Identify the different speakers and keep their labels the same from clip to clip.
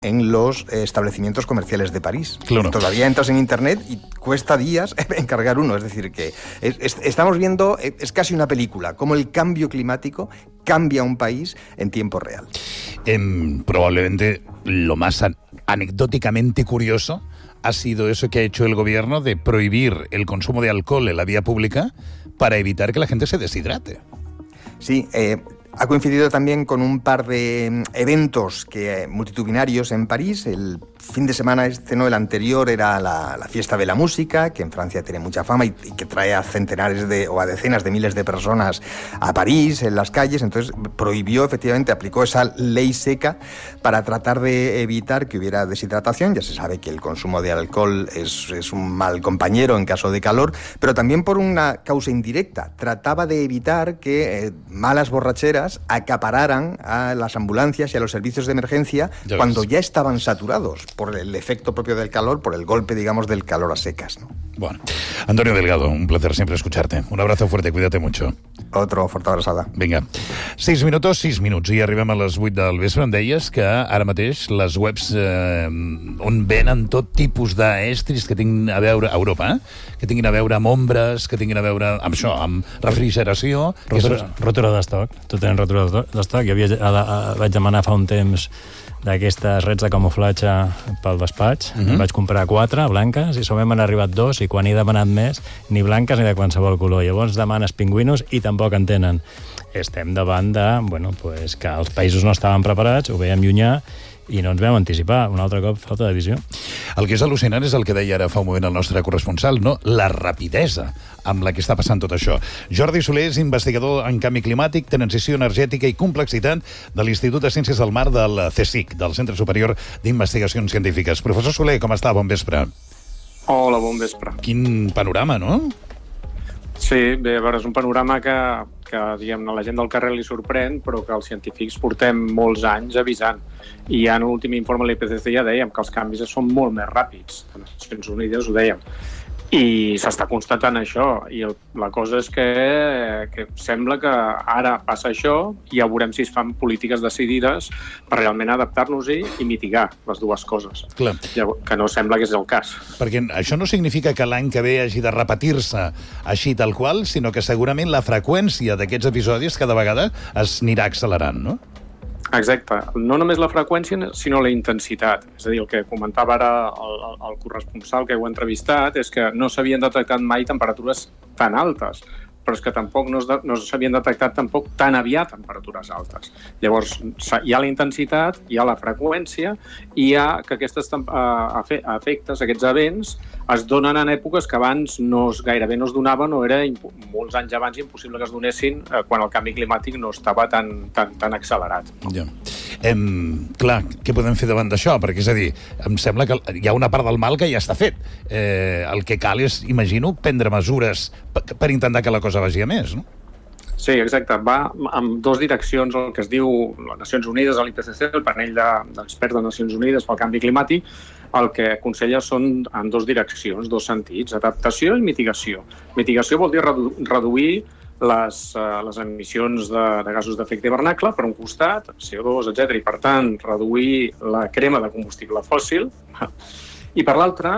Speaker 1: en los establecimientos comerciales de París.
Speaker 2: Claro.
Speaker 1: Todavía entras en Internet y cuesta días encargar uno. Es decir, que estamos viendo, es casi una película, cómo el cambio climático cambia un país en tiempo real.
Speaker 2: Probablemente lo más anecdóticamente curioso ha sido eso que ha hecho el gobierno de prohibir el consumo de alcohol en la vía pública para evitar que la gente se deshidrate.
Speaker 1: Sí, ha coincidido también con un par de eventos multitudinarios en París. El fin de semana el anterior era la fiesta de la música, que en Francia tiene mucha fama y que trae a centenares o a decenas de miles de personas a París, en las calles. Entonces aplicó esa ley seca para tratar de evitar que hubiera deshidratación. Ya se sabe que el consumo de alcohol es un mal compañero en caso de calor, pero también por una causa indirecta. Trataba de evitar que malas borracheras acapararan a las ambulancias y a los servicios de emergencia cuando ya estaban saturados por el efecto propio del calor, por el golpe, digamos, del calor a secas, ¿no?
Speaker 2: Bueno, Antonio Delgado, un placer siempre escucharte. Un abrazo fuerte, cuídate mucho.
Speaker 1: Otro forta abraçada.
Speaker 2: Vinga, 6 minuts i arribem a les 8 del vespre. Em deies que ara mateix les webs on venen tot tipus d'estris que tinguin a veure a Europa, que tinguin a veure amb ombres, que tinguin a veure amb això, amb refrigeració...
Speaker 3: Rotura d'estoc. Tot tenen rotura d'estoc. Jo vaig demanar fa un temps d'aquestes rets de camuflatge pel despatx. Vaig comprar 4 blanques i solament m'han arribat 2 i quan he demanat més, ni blanques ni de qualsevol color. Llavors demanes pingüinos i tampoc en tenen. Estem davant de, que els països no estaven preparats, ho veiem llunyà, i no ens vam anticipar. Un altre cop, falta de visió.
Speaker 2: El que és al·lucinant és el que deia ara fa un moment el nostre corresponsal, no? La rapidesa amb la que està passant tot això. Jordi Soler és investigador en canvi climàtic, transició energètica i complexitat de l'Institut de Ciències del Mar del CSIC, del Centre Superior d'Investigacions Científiques. Professor Soler, com està? Bon vespre.
Speaker 4: Hola, bon vespre.
Speaker 2: Quin panorama, no?
Speaker 4: Sí, bé, a veure, és un panorama que diguem-ne, la gent del carrer li sorprèn, però que els científics portem molts anys avisant. I ja en l'últim informe de l'IPCC ja dèiem que els canvis són molt més ràpids. A les Nacions Unides ho dèiem. I s'està constatant això. I la cosa és que sembla que ara passa això i ja veurem si es fan polítiques decidides per realment adaptar-nos-hi i mitigar les dues coses.
Speaker 2: Clar.
Speaker 4: Que no sembla que és el cas.
Speaker 2: Perquè això no significa que l'any que ve hagi de repetir-se així tal qual, sinó que segurament la freqüència d'aquests episodis cada vegada es anirà accelerant, no?
Speaker 4: Exacte. No només la freqüència, sinó la intensitat. És a dir, el que comentava ara el corresponsal que heu entrevistat és que no s'havien detectat mai temperatures tan altes, però és que tampoc no s'havien detectat tampoc tan aviat temperatures altes. Llavors, hi ha la intensitat, hi ha la freqüència i hi ha que aquests efectes, aquests events, es donen en èpoques que abans gairebé no es donaven o era molts anys abans impossible que es donessin quan el canvi climàtic no estava tan accelerat.
Speaker 2: Ja. Clar, què podem fer davant d'això? Perquè, és a dir, em sembla que hi ha una part del mal que ja està fet. El que cal és, imagino, prendre mesures per intentar que la cosa vagi a més, no?
Speaker 4: Sí, exacte. Va en dues direccions, el que es diu les Nacions Unides, l'IPCC, el panell d'experts de Nacions Unides pel canvi climàtic, el que aconsella són en dues direccions, dos sentits, adaptació i mitigació. Mitigació vol dir reduir les emissions de gasos d'efecte hivernacle, per un costat, CO2, etc. I, per tant, reduir la crema de combustible fòssil. I, per l'altre,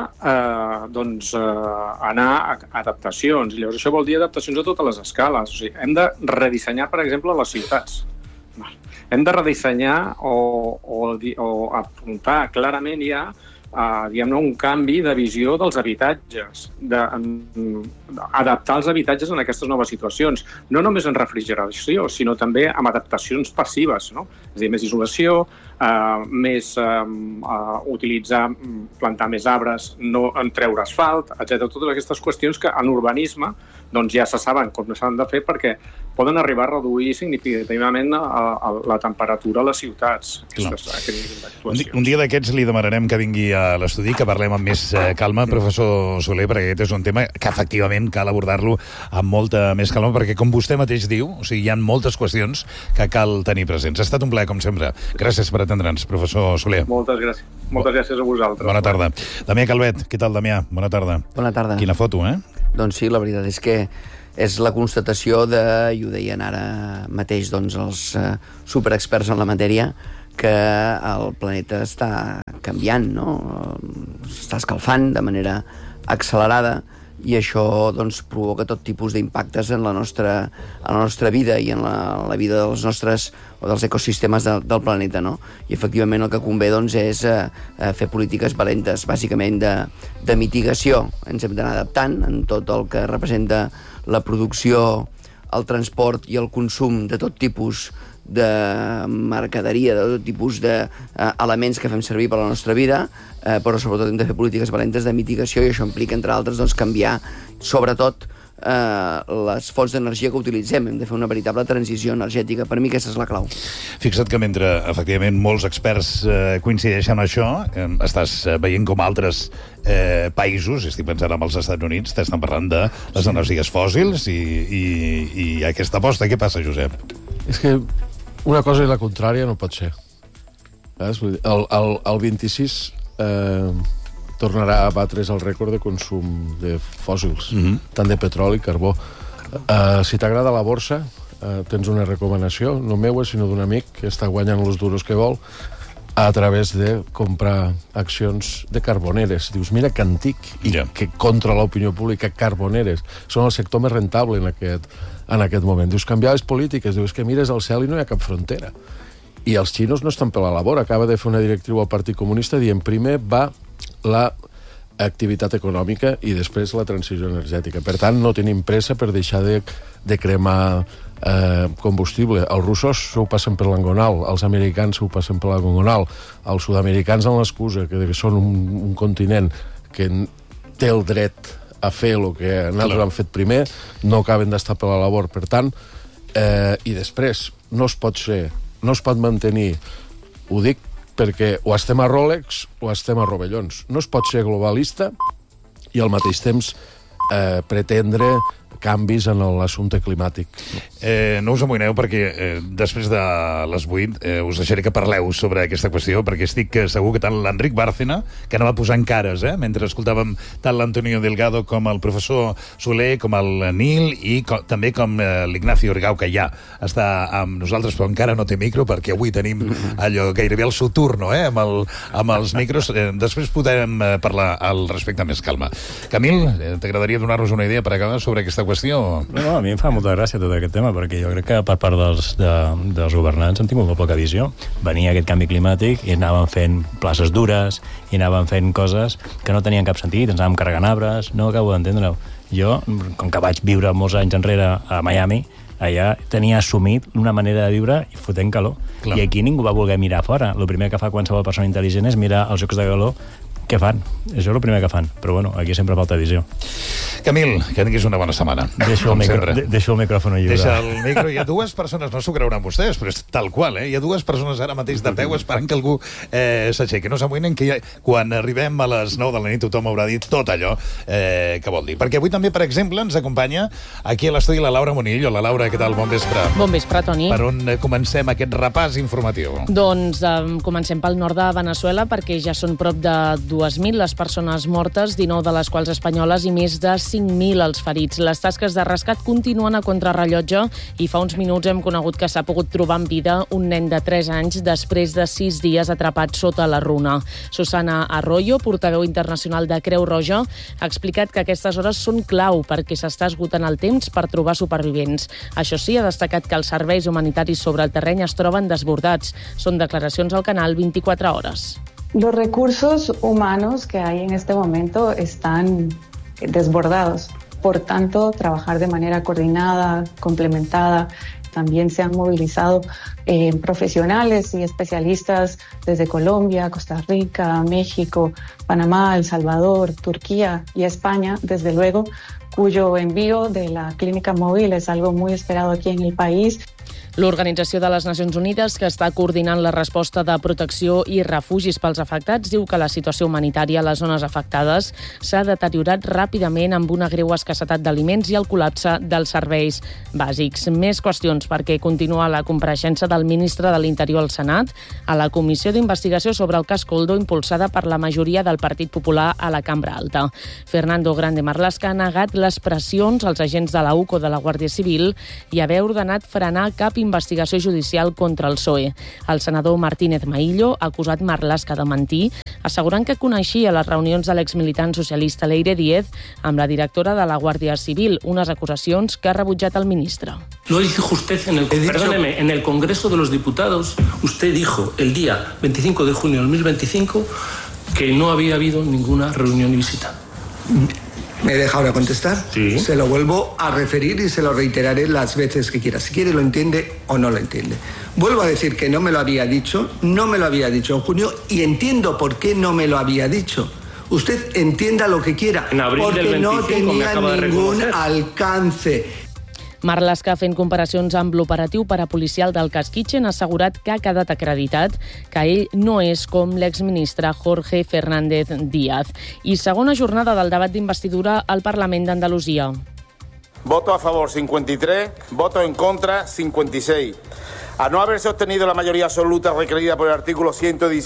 Speaker 4: anar a adaptacions. I llavors això vol dir adaptacions a totes les escales. O sigui, hem de redissenyar, per exemple, les ciutats. Hem de redissenyar o afrontar clarament ja diguem-ne, un canvi de visió dels habitatges, adaptar els habitatges en aquestes noves situacions, no només en refrigeració, sinó també amb adaptacions passives, no? És a dir, més isolació, plantar més arbres, no treure asfalt, etc. Totes aquestes qüestions que en urbanisme ja se saben com s'han de fer perquè poden arribar a reduir significativament la temperatura a les ciutats.
Speaker 2: Un dia d'aquests li demanarem que vingui a l'estudi, que parlem amb més calma, professor Soler, perquè aquest és un tema que efectivament cal abordar-lo amb molta més calma, perquè com vostè mateix diu, o sigui, hi ha moltes qüestions que cal tenir presents. Ha estat un plaer, com sempre. Gràcies per atendre'ns, professor Soler.
Speaker 4: Moltes gràcies. Moltes gràcies a vosaltres.
Speaker 2: Bona tarda. Damià Calvet, què tal, Damià? Bona tarda.
Speaker 5: Bona tarda.
Speaker 2: Quina foto, eh?
Speaker 5: Doncs sí, la veritat és que és la constatació i ho deien ara mateix els superexperts en la matèria, que el planeta està canviant, no? Està escalfant de manera accelerada i això doncs, provoca tot tipus d'impactes en la nostra vida i en la vida dels nostres o dels ecosistemes del planeta, no? I efectivament el que convé doncs, és fer polítiques valentes, bàsicament de mitigació. Ens hem d'anar adaptant en tot el que representa la producció, el transport i el consum de tot tipus de mercaderia, de tot tipus d'elements que fem servir per a la nostra vida, però sobretot hem de fer polítiques valentes de mitigació i això implica, entre altres, doncs, canviar sobretot les fonts d'energia que utilitzem. Hem de fer una veritable transició energètica. Per mi aquesta és la clau.
Speaker 2: Fixa't que mentre, efectivament, molts experts coincideixen en això, estàs veient com altres països, estic pensant en els Estats Units, t'estan parlant de les energies fòssils i aquesta aposta. Què passa, Josep?
Speaker 6: És que una cosa i la contrària no pot ser. El 26 tornarà a batre's el rècord de consum de fòssils, tant de petroli, carbó. Si t'agrada la borsa, tens una recomanació, no meua, sinó d'un amic que està guanyant els duros que vol a través de comprar accions de carboneres. Dius, mira que antic i que contra l'opinió pública, carboneres. Són el sector més rentable en aquest moment. Dius, canviar les polítiques, dius que mires al cel i no hi ha cap frontera. I els xinos no estan per la labor. Acaba de fer una directriu al Partit Comunista dient primer va l'activitat econòmica i després la transició energètica. Per tant, no tenim pressa per deixar de cremar combustible. Els russos s'ho passen per l'engonal, els americans s'ho passen per l'engonal, els sud-americans amb l'excusa que són un continent que té el dret a fer el que nosaltres han fet primer, no acaben d'estar per la labor. Per tant, i després, no es pot mantenir, ho dic perquè o estem a Rolex o estem a rovellons. No es pot ser globalista i al mateix temps pretendre canvis en l'assumpte climàtic.
Speaker 2: No us amoïneu perquè després de les 8 us deixaré que parleu sobre aquesta qüestió, perquè estic segur que tant l'Enric Bárcena, que anava posant cares mentre escoltàvem tant l'Antonio Delgado com el professor Soler, com el Nil i també com l'Ignacio Orgau, que ja està amb nosaltres, però encara no té micro, perquè avui tenim allò gairebé el soturno amb els micros. Després podrem parlar al respecte amb més calma. Camil, t'agradaria donar-nos una idea per acabar sobre aquesta qüestió?
Speaker 3: No, a mi em fa molta gràcia tot aquest tema, perquè jo crec que per part dels governants han tingut molt poca visió. Venia aquest canvi climàtic i anaven fent places dures i anaven fent coses que no tenien cap sentit, ens anàvem carregant arbres, no acabo d'entendre-ho. Jo, com que vaig viure molts anys enrere a Miami, allà tenia assumit una manera de viure i fotent calor. Clar. I aquí ningú va voler mirar fora. El primer que fa qualsevol persona intel·ligent és mirar els jocs de calor què fan. Això és el primer que fan. Però bueno, aquí sempre falta visió.
Speaker 2: Camil, que tinguis una bona setmana.
Speaker 3: Deixo el micròfon lliure.
Speaker 2: Deixa el micro. Hi ha dues persones, no s'ho creuran vostès, però és tal qual, Hi ha dues persones ara mateix de peu esperant que algú s'aixequi. No s'amoïnen que quan arribem a les 9 de la nit tothom haurà dit tot allò que vol dir. Perquè avui també, per exemple, ens acompanya aquí a l'estudi la Laura Monillo. La Laura, què tal? Bon vespre.
Speaker 7: Bon vespre, Toni.
Speaker 2: Per on comencem aquest repàs informatiu?
Speaker 7: Doncs comencem pel nord de Veneçuela, perquè ja són prop de 2.000 les persones mortes, 19 de les quals espanyoles i més de 5.000 els ferits. Les tasques de rescat continuen a contrarrellotge i fa uns minuts hem conegut que s'ha pogut trobar en vida un nen de 3 anys després de 6 dies atrapat sota la runa. Susana Arroyo, portaveu internacional de Creu Roja, ha explicat que aquestes hores són clau perquè s'està esgotant el temps per trobar supervivents. Això sí, ha destacat que els serveis humanitaris sobre el terreny es troben desbordats. Són declaracions al canal 24 hores.
Speaker 8: Los recursos humanos que hay en este momento están desbordados. Por tanto, trabajar de manera coordinada, complementada. También se han movilizado profesionales y especialistas desde Colombia, Costa Rica, México, Panamá, El Salvador, Turquía y España, desde luego, cuyo envío de la clínica móvil es algo muy esperado aquí en el país.
Speaker 7: L'Organització de les Nacions Unides, que està coordinant la resposta de protecció i refugis pels afectats, diu que la situació humanitària a les zones afectades s'ha deteriorat ràpidament amb una greu escassetat d'aliments i el col·lapse dels serveis bàsics. Més qüestions, perquè continua la compareixença del ministre de l'Interior al Senat a la Comissió d'Investigació sobre el cas Koldo, impulsada per la majoria del Partit Popular a la Cambra Alta. Fernando Grande Marlaska ha negat les pressions als agents de la UCO de la Guàrdia Civil i haver ordenat frenar cap investigació judicial contra el PSOE. El senador Martínez Maillo ha acusat Marlaska de mentir, assegurant que coneixia les reunions de l'exmilitant socialista Leire Díez amb la directora de la Guàrdia Civil, unes acusacions que ha rebutjat el ministre.
Speaker 9: Lo dijo usted en el Congreso de los Diputados, usted dijo el día 25 de junio de 2025 que no había habido ninguna reunión y visita.
Speaker 10: ¿Me deja ahora contestar?
Speaker 9: Sí.
Speaker 10: Se lo vuelvo a referir y se lo reiteraré las veces que quiera. Si quiere lo entiende o no lo entiende. Vuelvo a decir que no me lo había dicho en junio y entiendo por qué no me lo había dicho. Usted entienda lo que quiera,
Speaker 9: en abril
Speaker 10: porque
Speaker 9: del 25
Speaker 10: no tenía ningún
Speaker 9: reconocer.
Speaker 10: alcance.
Speaker 7: Marlaska, fent comparacions amb l'operatiu parapolicial del cas Kitchen, ha assegurat que ha quedat acreditat que ell no és com l'exministre Jorge Fernández Díaz. I segona jornada del debat d'investidura al Parlament d'Andalusia.
Speaker 11: Voto a favor 53, voto en contra 56. A no haberse obtenido la mayoría absoluta requerida por el artículo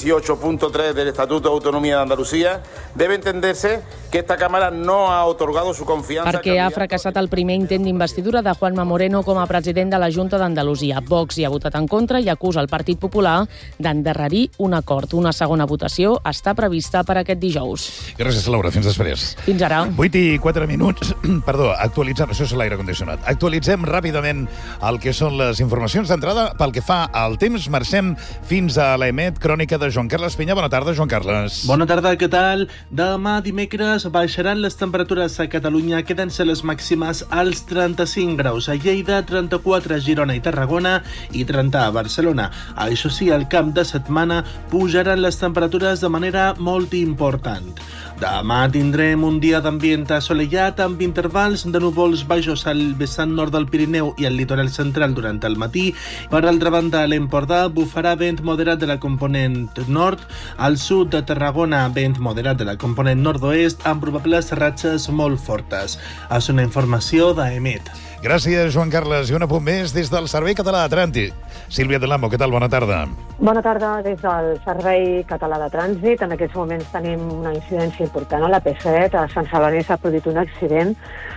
Speaker 11: 118.3 del Estatuto de Autonomía de Andalucía, debe entenderse que esta Cámara no ha otorgado su confianza...
Speaker 7: Perquè ha fracassat el primer intent d'investidura de Juanma Moreno com a president de la Junta d'Andalusia. Vox hi ha votat en contra i acusa el Partit Popular d'endarrerir un acord. Una segona votació està prevista per aquest dijous.
Speaker 2: Gràcies, Laura. Fins després.
Speaker 7: Fins ara.
Speaker 2: 8:04. Perdó, actualitzem... Això és l'aire condicionat. Actualitzem ràpidament el que són les informacions d'entrada. Pel que fa al temps, marxem fins a l'EMET, crònica de Joan Carles Pinyà. Bona tarda, Joan Carles.
Speaker 12: Bona tarda, què tal? Demà dimecres baixaran les temperatures a Catalunya, queden-se les màximes als 35 graus a Lleida, 34 a Girona i Tarragona i 30 a Barcelona. Això sí, al cap de setmana pujaran les temperatures de manera molt important. Demà tindrem un dia d'ambient assolellat amb intervals de núvols baixos al vessant nord del Pirineu i al litoral central durant el matí. Per altra banda, a l'Empordà bufarà vent moderat de la component nord, al sud de Tarragona vent moderat de la component nord-oest amb probables ratxes molt fortes. És una informació d'EMET.
Speaker 2: Gràcies, Joan Carles. I un apunt més des del Servei Català de Trànsit. Sílvia Delamo, què tal? Bona tarda.
Speaker 13: Bona tarda des del Servei Català de Trànsit. En aquests moments tenim una incidència important a la P7. A Sant Celoni s'ha produït un accident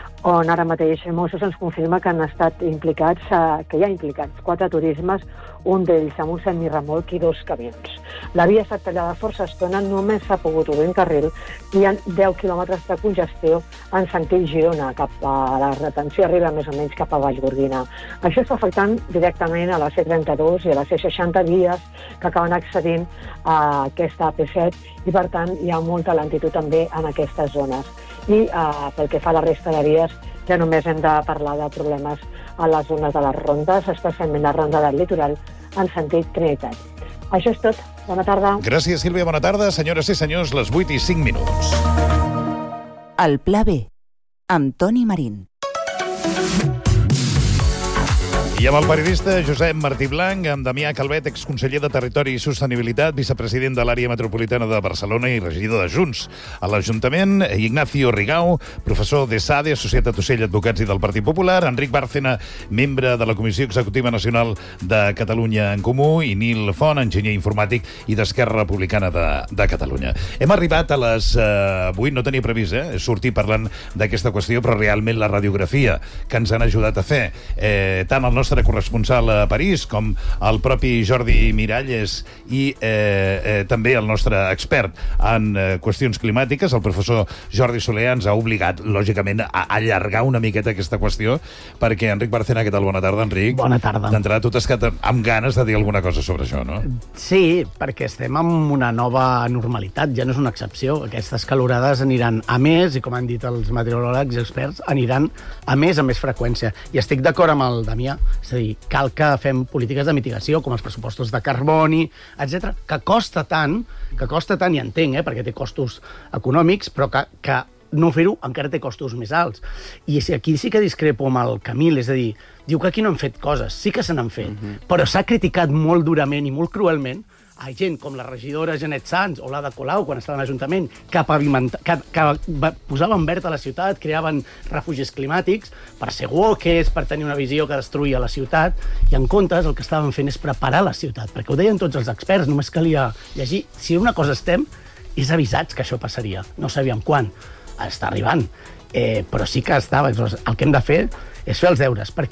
Speaker 13: on ara mateix Mossos ens confirma que han estat implicats, que hi ha implicats 4 turismes, un d'ells amb un semirremolc i 2 camions. La via ha estat tallada força estona, només s'ha pogut obrir un carril i hi ha 10 quilòmetres de congestió en sentit Girona, cap a la retenció arriba més o menys cap a Vallgorguina. Això està afectant directament a la C32 i a la C60 vies que acaben accedint a aquesta AP7 i per tant hi ha molta lentitud també en aquestes zones. I pel que fa a la resta de vies ja només hem de parlar de problemes a les zones de les rondes, especialment la ronda del litoral en sentit Trinitat. Això és tot. Bona tarda.
Speaker 2: Gràcies, Sílvia. Bona tarda. Senyores i senyors, les 8:05.
Speaker 14: El Pla B, amb Toni Marín.
Speaker 2: I amb el periodista Josep Martí Blanc, amb Damià Calvet, exconseller de Territori i Sostenibilitat, vicepresident de l'àrea metropolitana de Barcelona i regidor de Junts a l'Ajuntament, Ignacio Rigau, professor de SADE, Societat Ocell, Advocats i del Partit Popular, Enric Bárcena, membre de la Comissió Executiva Nacional de Catalunya en Comú, i Nil Font, enginyer informàtic i d'Esquerra Republicana de Catalunya. Hem arribat a les 8, no tenia previst, sortir parlant d'aquesta qüestió, però realment la radiografia que ens han ajudat a fer, tant el nostre corresponsal a París com el propi Jordi Miralles i també el nostre expert en qüestions climàtiques, el professor Jordi Soler, ens ha obligat, lògicament, a allargar una miqueta aquesta qüestió, perquè Enric Bárcena, què tal? Bona tarda, Enric.
Speaker 15: Bona tarda.
Speaker 2: D'entrada, tu t'has quedat amb ganes de dir alguna cosa sobre això, no?
Speaker 15: Sí, perquè estem en una nova normalitat, ja no és una excepció. Aquestes calorades aniran a més, i com han dit els meteoròlegs i experts, aniran a més freqüència. I estic d'acord amb el Damià. És a dir, cal que fem polítiques de mitigació, com els pressupostos de carboni, etc, que costa tant, i entenc, perquè té costos econòmics, però que no fer-ho encara té costos més alts. I aquí sí que discrepo amb el Camil, és a dir, diu que aquí no han fet coses, sí que se n'han fet, però s'ha criticat molt durament i molt cruelment a gent com la regidora Janet Sanz o l'Ada Colau, quan estava a l'Ajuntament, que posaven verd a la ciutat, creaven refugis climàtics, per ser woke, per tenir una visió que destruïa la ciutat, i en comptes el que estaven fent és preparar la ciutat, perquè ho deien tots els experts, només calia llegir. Si una cosa estem, és avisats que això passaria. No sabíem quan. Està arribant. Però sí que estava. El que hem de fer és fer els deures, perquè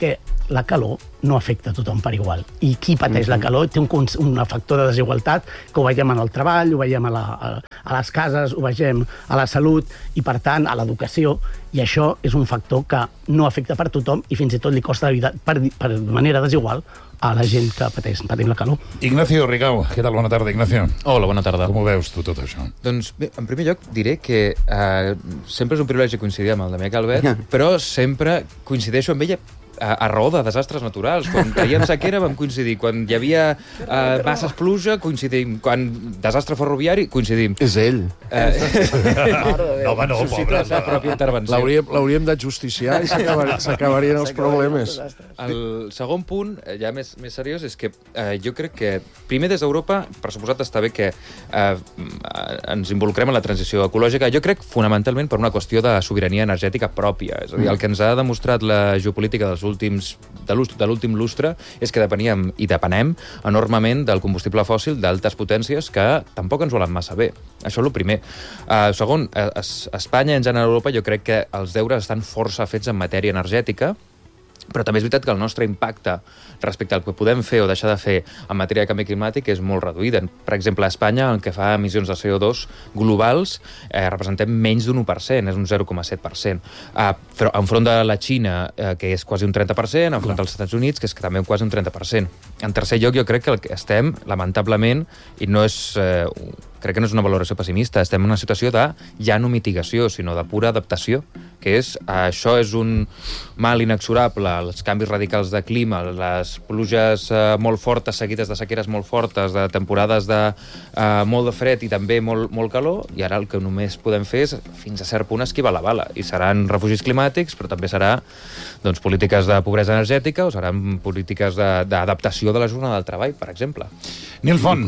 Speaker 15: la calor no afecta a tothom per igual. I qui pateix la calor té un factor de desigualtat que ho veiem en el treball, ho veiem a les cases, ho veiem a la salut i, per tant, a l'educació. I això és un factor que no afecta per tothom i fins i tot li costa la vida per manera desigual a la gent que patim la calor.
Speaker 2: Ignacio Rigau, què tal? Bona tarda, Ignacio.
Speaker 16: Hola, bona tarda.
Speaker 2: Com ho veus tu, tot això?
Speaker 16: Doncs bé, en primer lloc diré que sempre és un privilegi coincidir amb el Damià Calvet, però sempre coincideixo amb ella a raó de desastres naturals. Quan teníem sequera vam coincidir. Quan hi havia masses pluja, coincidim. Quan desastre ferroviari, coincidim.
Speaker 6: És ell.
Speaker 2: No, home, no, pobre.
Speaker 16: La pròpia intervenció.
Speaker 6: L'hauríem de justiciar i s'acabarien els problemes.
Speaker 16: El segon punt, ja més seriós, és que jo crec que, primer des d'Europa, per suposat està bé que ens involucrem en la transició ecològica, jo crec fonamentalment per una qüestió de sobirania energètica pròpia. És a dir, el que ens ha demostrat la geopolítica de l'últim lustre és que depeníem i depenem enormement del combustible fòssil d'altes potències que tampoc ens volen massa bé. Això és el primer. Segon, a Espanya, en general a Europa, jo crec que els deures estan força fets en matèria energètica, però també és veritat que el nostre impacte respecte al que podem fer o deixar de fer en matèria de canvi climàtic és molt reduït. Per exemple, a Espanya, el que fa emissions de CO2 globals, representem menys d'un 1%, és un 0,7%. Però enfront de la Xina, que és quasi un 30%, enfront dels Estats Units, que és també quasi un 30%. En tercer lloc, jo crec que el que estem, lamentablement, i no és... crec que no és una valoració pessimista, estem en una situació de ja no mitigació, sinó de pura adaptació, que és, això és un mal inexorable, els canvis radicals de clima, les pluges molt fortes seguides de sequeres molt fortes, de temporades de molt de fred i també molt calor, i ara el que només podem fer és, fins a cert punt, esquivar la bala. I seran refugis climàtics, però també serà polítiques de pobresa energètica o seran polítiques d'adaptació de la jornada del treball, per exemple.
Speaker 2: Nil Font.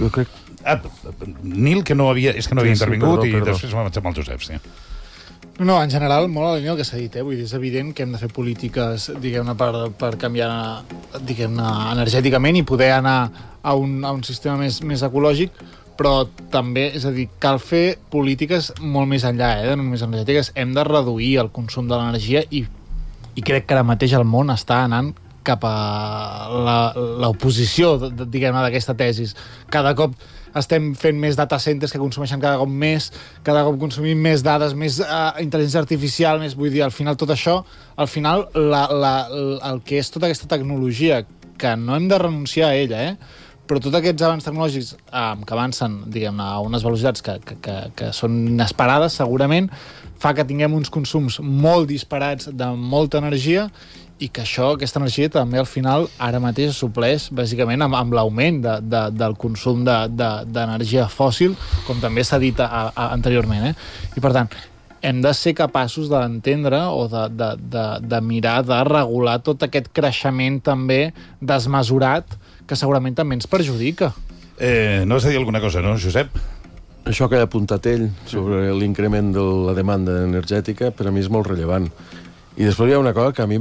Speaker 2: Nil, que no havia intervingut i després m'ha marxat amb el Josep, sí.
Speaker 17: No, en general, molt a la línia del que s'ha dit, vull dir, és evident que hem de fer polítiques, diguem-ne, per canviar, diguem-ne, energèticament i poder anar a un sistema més ecològic, però també, és a dir, cal fer polítiques molt més enllà, no només energètiques, hem de reduir el consum de l'energia i crec que ara mateix el món està anant cap a l'oposició, diguem-ne, d'aquesta tesis. Cada cop estem fent més data centers que consumeixen cada cop consumim més dades, més intel·ligència artificial, vull dir, al final tot això, al final el que és tota aquesta tecnologia, que no hem de renunciar a ella, però tots aquests avanços tecnològics que avancen, diguem-ne, a unes velocitats que són inesperades, segurament, fa que tinguem uns consums molt disparats de molta energia i que aquesta energia també al final ara mateix es supleix bàsicament amb l'augment del consum d'energia fòssil, com també s'ha dit anteriorment. I per tant, hem de ser capaços d'entendre o de mirar de regular tot aquest creixement també desmesurat que segurament també ens perjudica.
Speaker 2: No has de dir alguna cosa, no, Josep?
Speaker 6: Això que ha apuntat ell sobre l'increment de la demanda energètica per a mi és molt rellevant. I després hi ha una cosa que a mi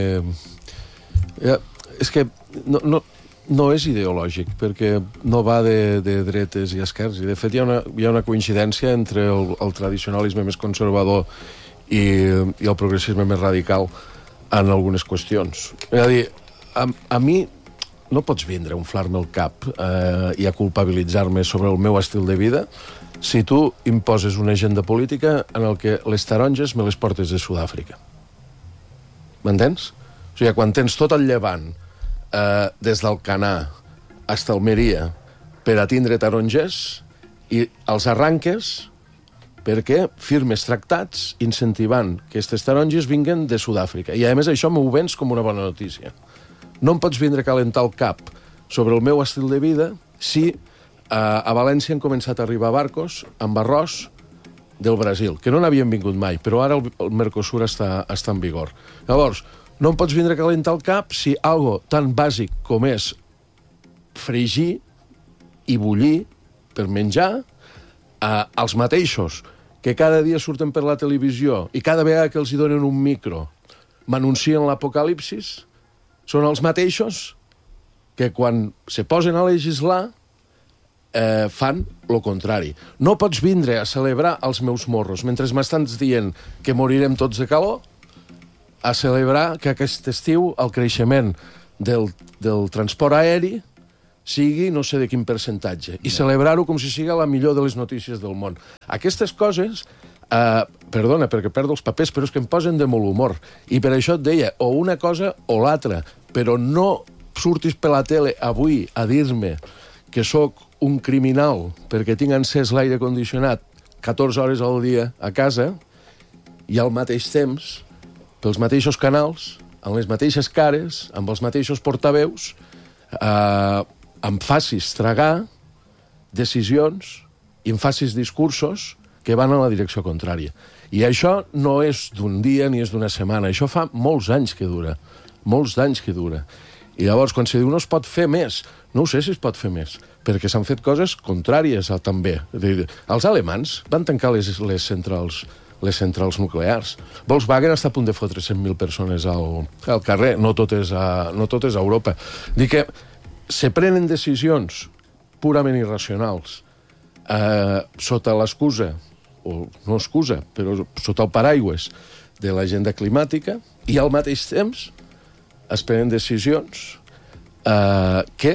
Speaker 6: és que no és ideològic, perquè no va de dretes i esquerres. I de fet hi ha una coincidència entre el tradicionalisme més conservador i el progressisme més radical en algunes qüestions. És a dir, a mi no pots vindre a inflar-me el cap i a culpabilitzar-me sobre el meu estil de vida si tu imposes una agenda política en el que les taronges me les portes de Sud-àfrica. M'entens? O sigui, quan tens tot el llevant des del Canà fins a Almeria per a tindre tarongers i els arranques perquè firmes tractats incentivant que aquestes taronges vinguen de Sud-àfrica. I a més això m'ho vens com una bona notícia. No em pots vindre a calentar el cap sobre el meu estil de vida si a València han començat a arribar barcos amb arròs del Brasil, que no n'havien vingut mai, però ara el Mercosur està en vigor. Llavors, no em pots vindre a calentar el cap si algo tan bàsic com és fregir i bullir per menjar els mateixos que cada dia surten per la televisió i cada vegada que els hi donen un micro m'anuncien l'apocalipsis, són els mateixos que quan se posen a legislar fan el contrari. No pots vindre a celebrar els meus morros mentre m'estan dient que morirem tots de calor a celebrar que aquest estiu el creixement del transport aeri sigui no sé de quin percentatge, i celebrar-ho com si sigui la millor de les notícies del món. Aquestes coses, perdona perquè perdo els papers, però és que em posen de molt humor, i per això et deia, o una cosa o l'altra, però no surtis per la tele avui a dir-me que sóc un criminal perquè tinc encès l'aire condicionat 14 hores al dia a casa, i al mateix temps, pels mateixos canals, amb les mateixes cares, amb els mateixos portaveus, em facis tragar decisions i em facis discursos que van en la direcció contrària. I això no és d'un dia ni és d'una setmana, això fa molts anys que dura, molts anys que dura. I llavors, quan se diu no es pot fer més, no ho sé si es pot fer més, perquè s'han fet coses contràries també. Els alemans van tancar les centrals nuclears. Volkswagen està a punt de fotre 100.000 persones al carrer, no totes a Europa. Dic que se prenen decisions purament irracionals sota l'excusa, o no excusa, però sota el paraigües de l'agenda climàtica, i al mateix temps es prenen decisions que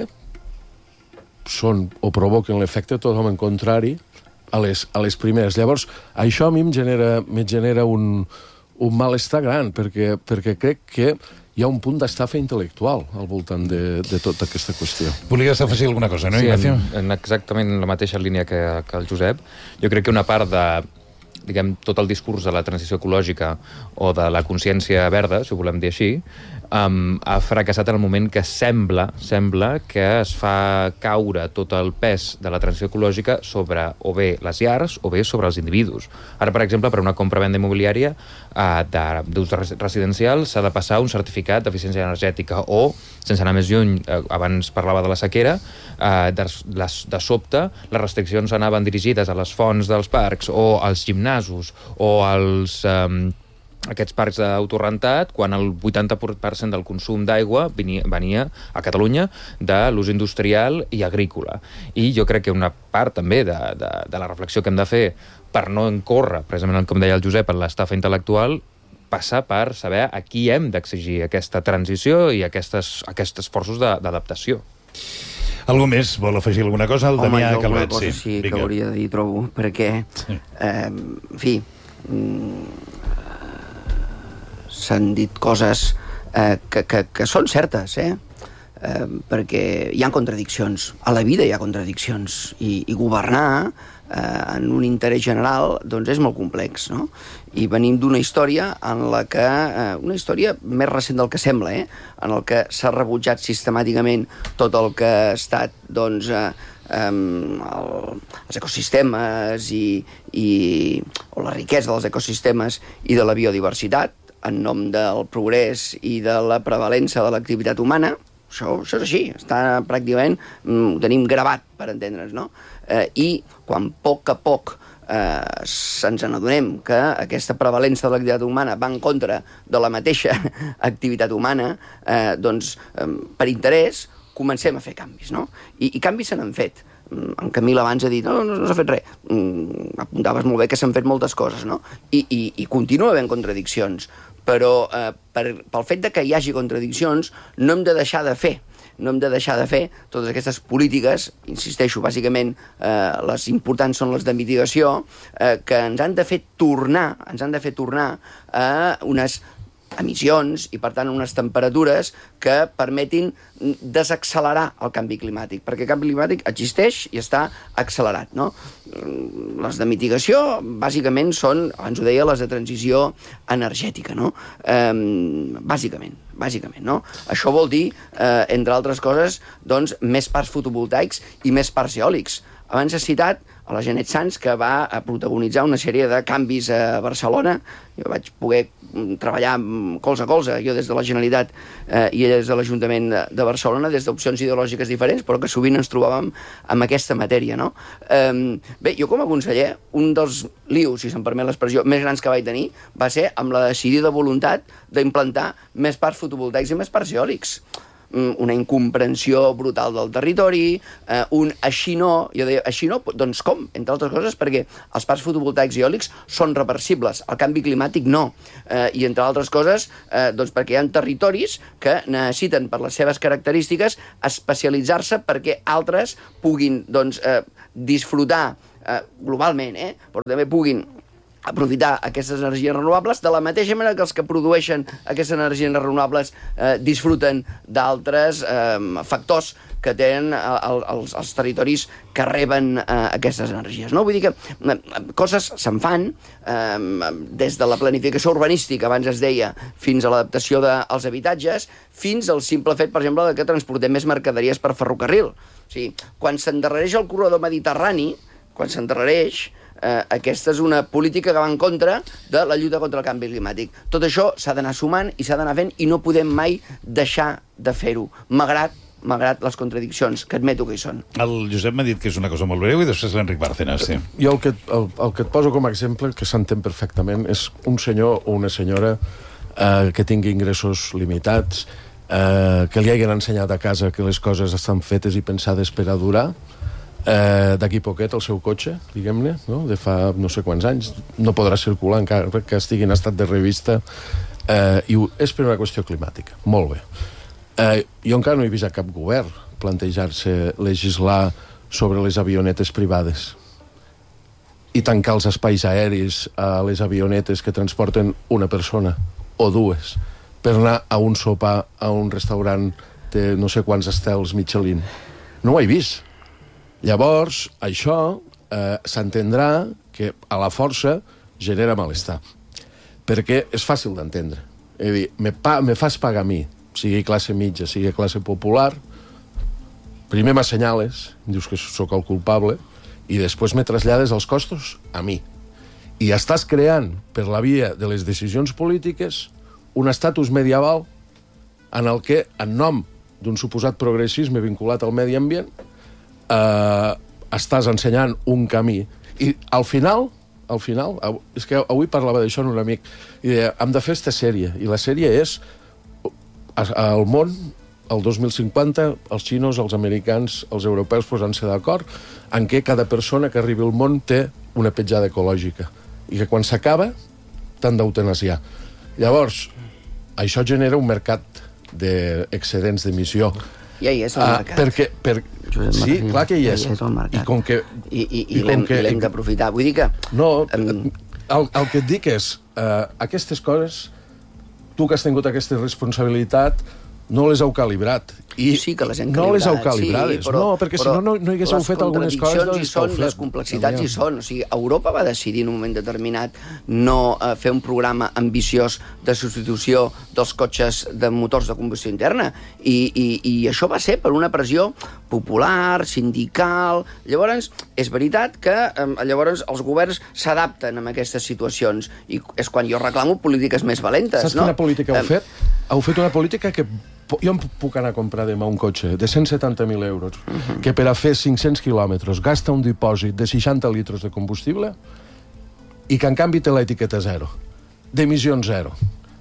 Speaker 6: són o provoquen l'efecte totalment contrari a les primeres. Llavors, això a mi em genera un malestar gran, perquè crec que hi ha un punt d'estafa intel·lectual al voltant de tota aquesta qüestió.
Speaker 2: Volies afegir alguna cosa, no, Ignacio?
Speaker 16: Sí, en exactament la mateixa línia que el Josep. Jo crec que una part de tot el discurs de la transició ecològica o de la consciència verda, si ho volem dir així, ha fracassat en el moment que sembla que es fa caure tot el pes de la transició ecològica sobre o bé les llars o bé sobre els individus. Ara, per exemple, per una compra-venda immobiliària d'ús residencial s'ha de passar un certificat d'eficiència energètica o, sense anar més lluny, abans parlava de la sequera, de sobte les restriccions anaven dirigides a les fonts dels parcs o als gimnasos o als aquests parcs d'autorrentat, quan el 80% del consum d'aigua venia a Catalunya de l'ús industrial i agrícola. I jo crec que una part també de la reflexió que hem de fer per no encórrer, precisament com deia el Josep, en l'estafa intel·lectual, passa per saber a qui hem d'exigir aquesta transició i aquests esforços d'adaptació.
Speaker 2: Algú més vol afegir alguna cosa? El Damià Calvet.
Speaker 5: Home, jo alguna cosa sí que hauria de dir, trobo, perquè, en fi, s'han dit coses que són certes, perquè hi ha contradiccions. A la vida hi ha contradiccions, i governar en un interès general doncs és molt complex, no? I venim d'una història en la que, una història més recent del que sembla, en el que s'ha rebutjat sistemàticament tot el que ha estat, doncs, els ecosistemes o la riquesa dels ecosistemes i de la biodiversitat, en nom del progrés i de la prevalença de l'activitat humana. Això és així, està pràcticament, ho tenim gravat, per entendre'ns, no? I quan a poc ens n'adonem que aquesta prevalença de l'activitat humana va en contra de la mateixa activitat humana, doncs, per interès, comencem a fer canvis, no? I canvis se n'han fet. En Camil abans ha dit, no s'ha fet res. Apuntaves molt bé que s'han fet moltes coses, no? I continua havent contradiccions, però pel fet de que hi hagi contradiccions no hem de deixar de fer. No hem de deixar de fer totes aquestes polítiques, insisteixo, bàsicament les importants són les de mitigació, que ens han de fer tornar a unes emissions i, per tant, unes temperatures que permetin desaccelerar el canvi climàtic, perquè el canvi climàtic existeix i està accelerat, no? Les de mitigació, bàsicament, són, abans ho deia, les de transició energètica, no? Bàsicament, no? Això vol dir, entre altres coses, doncs, més parcs fotovoltaics i més parcs eòlics. Abans has citat a la Janet Sans, que va protagonitzar una sèrie de canvis a Barcelona. Jo vaig poder treballar colze a colze, jo des de la Generalitat i ella des de l'Ajuntament de Barcelona, des d'opcions ideològiques diferents, però que sovint ens trobàvem amb aquesta matèria, no? Bé, jo com a conseller, un dels lius, si se'm permet l'expressió, més grans que vaig tenir va ser amb la decidida voluntat d'implantar més parcs fotovoltaics i més parcs eòlics. una incomprensió brutal del territori, així no, jo deia, així no, doncs com? Entre altres coses perquè els parcs fotovoltaics i eòlics són reversibles, el canvi climàtic no, i entre altres coses doncs perquè hi ha territoris que necessiten per les seves característiques especialitzar-se perquè altres puguin doncs, disfrutar globalment, però també puguin aprofitar aquestes energies renovables de la mateixa manera que els que produeixen aquestes energies renovables disfruten d'altres factors que tenen els territoris que reben aquestes energies. No? Vull dir que coses se'n fan des de la planificació urbanística, abans es deia, fins a l'adaptació dels habitatges, fins al simple fet, per exemple, que transportem més mercaderies per ferrocarril. O sigui, quan s'endarrereix el corredor mediterrani, aquesta és una política que va en contra de la lluita contra el canvi climàtic. Tot això s'ha d'anar sumant i s'ha d'anar fent i no podem mai deixar de fer-ho, malgrat les contradiccions, que admeto que hi són.
Speaker 2: El Josep m'ha dit que és una cosa molt breu i després l'Enric Bárcenas, sí.
Speaker 6: Jo el que et poso com a exemple, que s'entén perfectament, és un senyor o una senyora que tingui ingressos limitats, que li hagin ensenyat a casa que les coses estan fetes i pensades per a durar, d'aquí poquet el seu cotxe, diguem-ne, no? De fa no sé quants anys, no podrà circular encara que estigui en estat de revista, i és per una qüestió climàtica. Molt bé. Jo encara no he vist a cap govern plantejar-se legislar sobre les avionetes privades i tancar els espais aeris a les avionetes que transporten una persona o dues per anar a un sopar a un restaurant de no sé quants estels Michelin. No ho he vist. Llavors, això s'entendrà que a la força genera malestar. Perquè és fàcil d'entendre. És a dir, me fas pagar a mi, sigui classe mitja, sigui classe popular, primer m'assenyales, dius que sóc el culpable, i després me trasllades els costos a mi. I estàs creant, per la via de les decisions polítiques, un estatus medieval en el que, en nom d'un suposat progressisme vinculat al medi ambient, estàs ensenyant un camí. I al final, és que avui parlava d'això amb un amic, i deia, hem de fer esta sèrie, i la sèrie és al món, el 2050, els xinos, els americans, els europeus posant-se d'acord en què cada persona que arribi al món té una petjada ecològica i que quan s'acaba t'han d'eutanasiar. Llavors, això genera un mercat d'excedents d'emissió.
Speaker 5: Ja hi és el mercat.
Speaker 6: Sí, clar que hi és.
Speaker 5: I l'hem d'aprofitar. Vull dir que...
Speaker 6: No, el que et dic és, aquestes coses, tu que has tingut aquesta responsabilitat, no les heu calibrat.
Speaker 5: Sí que les hem calibrat.
Speaker 6: No les heu calibrades, no, perquè si no hi haguéssiu fet algunes coses...
Speaker 5: Les complexitats hi són. O sigui, Europa va decidir en un moment determinat no fer un programa ambiciós de substitució dels cotxes de motors de combustió interna. I això va ser per una pressió popular, sindical... Llavors, és veritat que llavors els governs s'adapten a aquestes situacions. I és quan jo reclamo polítiques més valentes.
Speaker 6: Saps quina política heu fet? Heu fet una política que... Jo em puc anar a comprar demà un cotxe de 170.000 euros, que per a fer 500 quilòmetres gasta un dipòsit de 60 litres de combustible i que en canvi té l'etiqueta zero, d'emissions zero.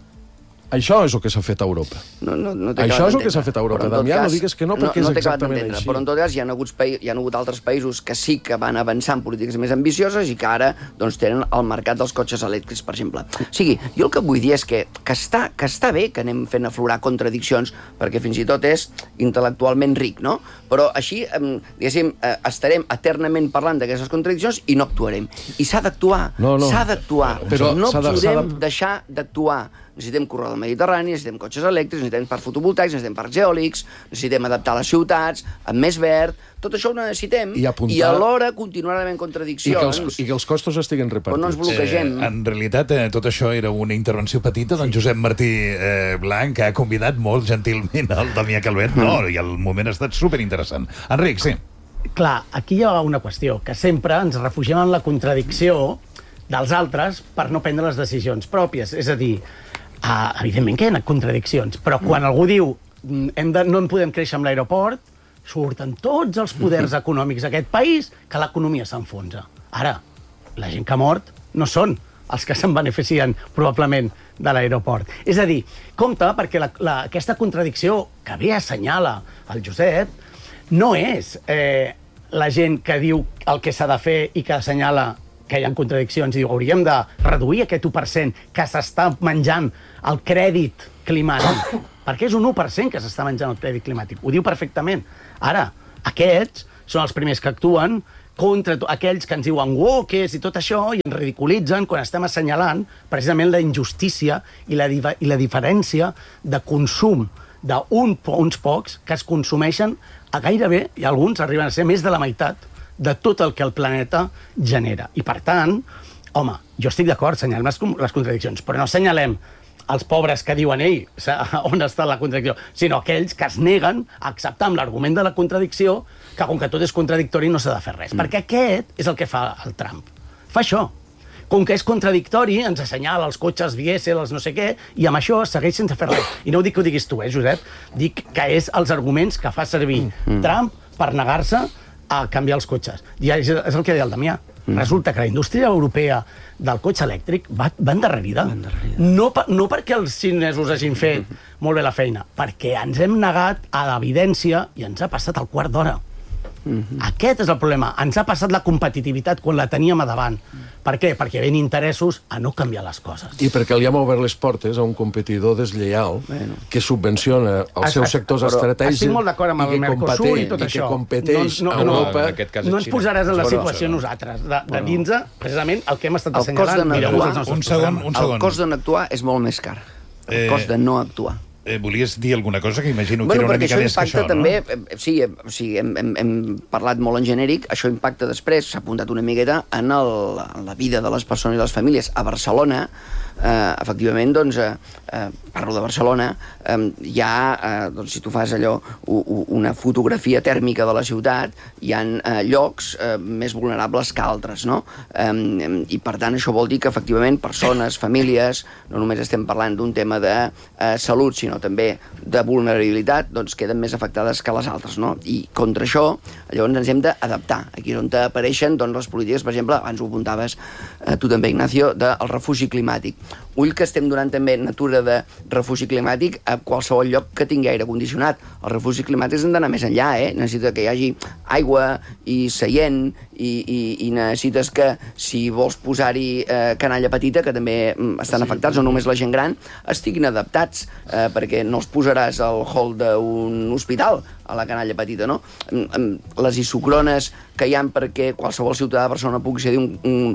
Speaker 6: Això és el que s'ha fet a Europa. Això és el que s'ha fet a Europa. Damià, no digues que no, perquè és exactament així.
Speaker 5: Però en tot cas hi ha hagut altres països que sí que van avançar en polítiques més ambicioses i que ara tenen el mercat dels cotxes elèctrics, per exemple. O sigui, jo el que vull dir és que està bé que anem fent aflorar contradiccions, perquè fins i tot és intel·lectualment ric, no? Però així, diguéssim, estarem eternament parlant d'aquestes contradiccions i no actuarem. I s'ha d'actuar, s'ha d'actuar. No podem deixar d'actuar. Necessitem corredor mediterrani, necessitem cotxes elèctrics, necessitem parcs fotovoltaics, necessitem parcs eòlics, necessitem adaptar les ciutats, amb més verd... Tot això ho necessitem i alhora continuar havent contradiccions.
Speaker 6: I que els costos estiguin repartits.
Speaker 5: Però no ens bloquegem.
Speaker 2: En realitat, tot això era una intervenció petita d'en Josep Martí Blanc, que ha convidat molt gentilment el Damià Calvet. I el moment ha estat superinteressant. Enric, sí.
Speaker 15: Clar, aquí hi ha una qüestió, que sempre ens refugiem en la contradicció dels altres per no prendre les decisions pròpies. És a dir, evidentment que hi ha contradiccions, però quan algú diu no en podem créixer amb l'aeroport, surten tots els poders econòmics d'aquest país que l'economia s'enfonsa. Ara, la gent que ha mort no són els que se'n beneficien probablement de l'aeroport. És a dir, compte, perquè aquesta contradicció que bé assenyala el Josep no és la gent que diu el que s'ha de fer i que assenyala que hi ha contradiccions, i diu, hauríem de reduir aquest 1% que s'està menjant el crèdit climàtic, perquè és un 1% que s'està menjant el crèdit climàtic. Ho diu perfectament. Ara, aquests són els primers que actuen contra aquells que ens diuen woques i tot això, i ens ridiculitzen quan estem assenyalant precisament la injustícia i la diferència de consum d'uns pocs que es consumeixen a gairebé, i alguns arriben a ser més de la meitat de tot el que el planeta genera. I per tant, home, jo estic d'acord, assenyalem les contradiccions, però no assenyalem els pobres que diuen on està la contradicció, sinó aquells que es neguen a acceptar amb l'argument de la contradicció que com que tot és contradictori no s'ha de fer res. Perquè aquest és el que fa el Trump. Fa això. Com que és contradictori, ens assenyala els cotxes dièsel, els no sé què, i amb això segueix sense fer res. I no ho dic que ho diguis tu, Josep? Dic que és els arguments que fa servir Trump per negar-se a canviar els cotxes. I és el que deia el Damià. Resulta que la indústria europea del cotxe elèctric va endarrerida. No perquè els xinesos hagin fet molt bé la feina, perquè ens hem negat a l'evidència i ens ha passat el quart d'hora. Aquest és el problema. Ens ha passat la competitivitat quan la teníem a davant. Per què? Perquè ven interessos a no canviar les coses.
Speaker 6: I perquè li hem obert les portes a un competidor deslleial que subvenciona els seus sectors estratègics.
Speaker 15: Estic molt d'acord amb el Mercosur i tot això.
Speaker 6: I que competeix a Europa.
Speaker 15: No ens posaràs en la situació nosaltres, de dins precisament el que hem estat assenyalant.
Speaker 5: Un segon. El cost de no actuar és molt més car. El cost de no actuar.
Speaker 2: Volies dir alguna cosa que imagino que era una mica més que això, no?
Speaker 5: També, sí, hem parlat molt en genèric, això impacta després, s'ha apuntat una miqueta en la vida de les persones i les famílies. A Barcelona, efectivament, doncs, parlo de Barcelona, hi ha, doncs, si tu fas allò, una fotografia tèrmica de la ciutat, hi ha llocs més vulnerables que altres, no? I, per tant, això vol dir que, efectivament, persones, famílies, no només estem parlant d'un tema de salut, sinó també de vulnerabilitat, doncs queden més afectades que les altres, no? I contra això, llavors ens hem d'adaptar. Aquí és on apareixen les polítiques, per exemple, abans ho apuntaves tu també, Ignacio, del refugi climàtic. Ull que estem donant també natura de refugi climàtic a qualsevol lloc que tingui aire condicionat. Els refugis climàtics han d'anar més enllà, necessita que hi hagi aigua i seient i necessites que, si vols posar-hi canalla petita, que també estan afectats, no només la gent gran, estiguin adaptats, perquè no els posaràs al hall d'un hospital, a la canalla petita, no? Les isocrones que hi ha perquè qualsevol ciutadà de Barcelona pugui accedir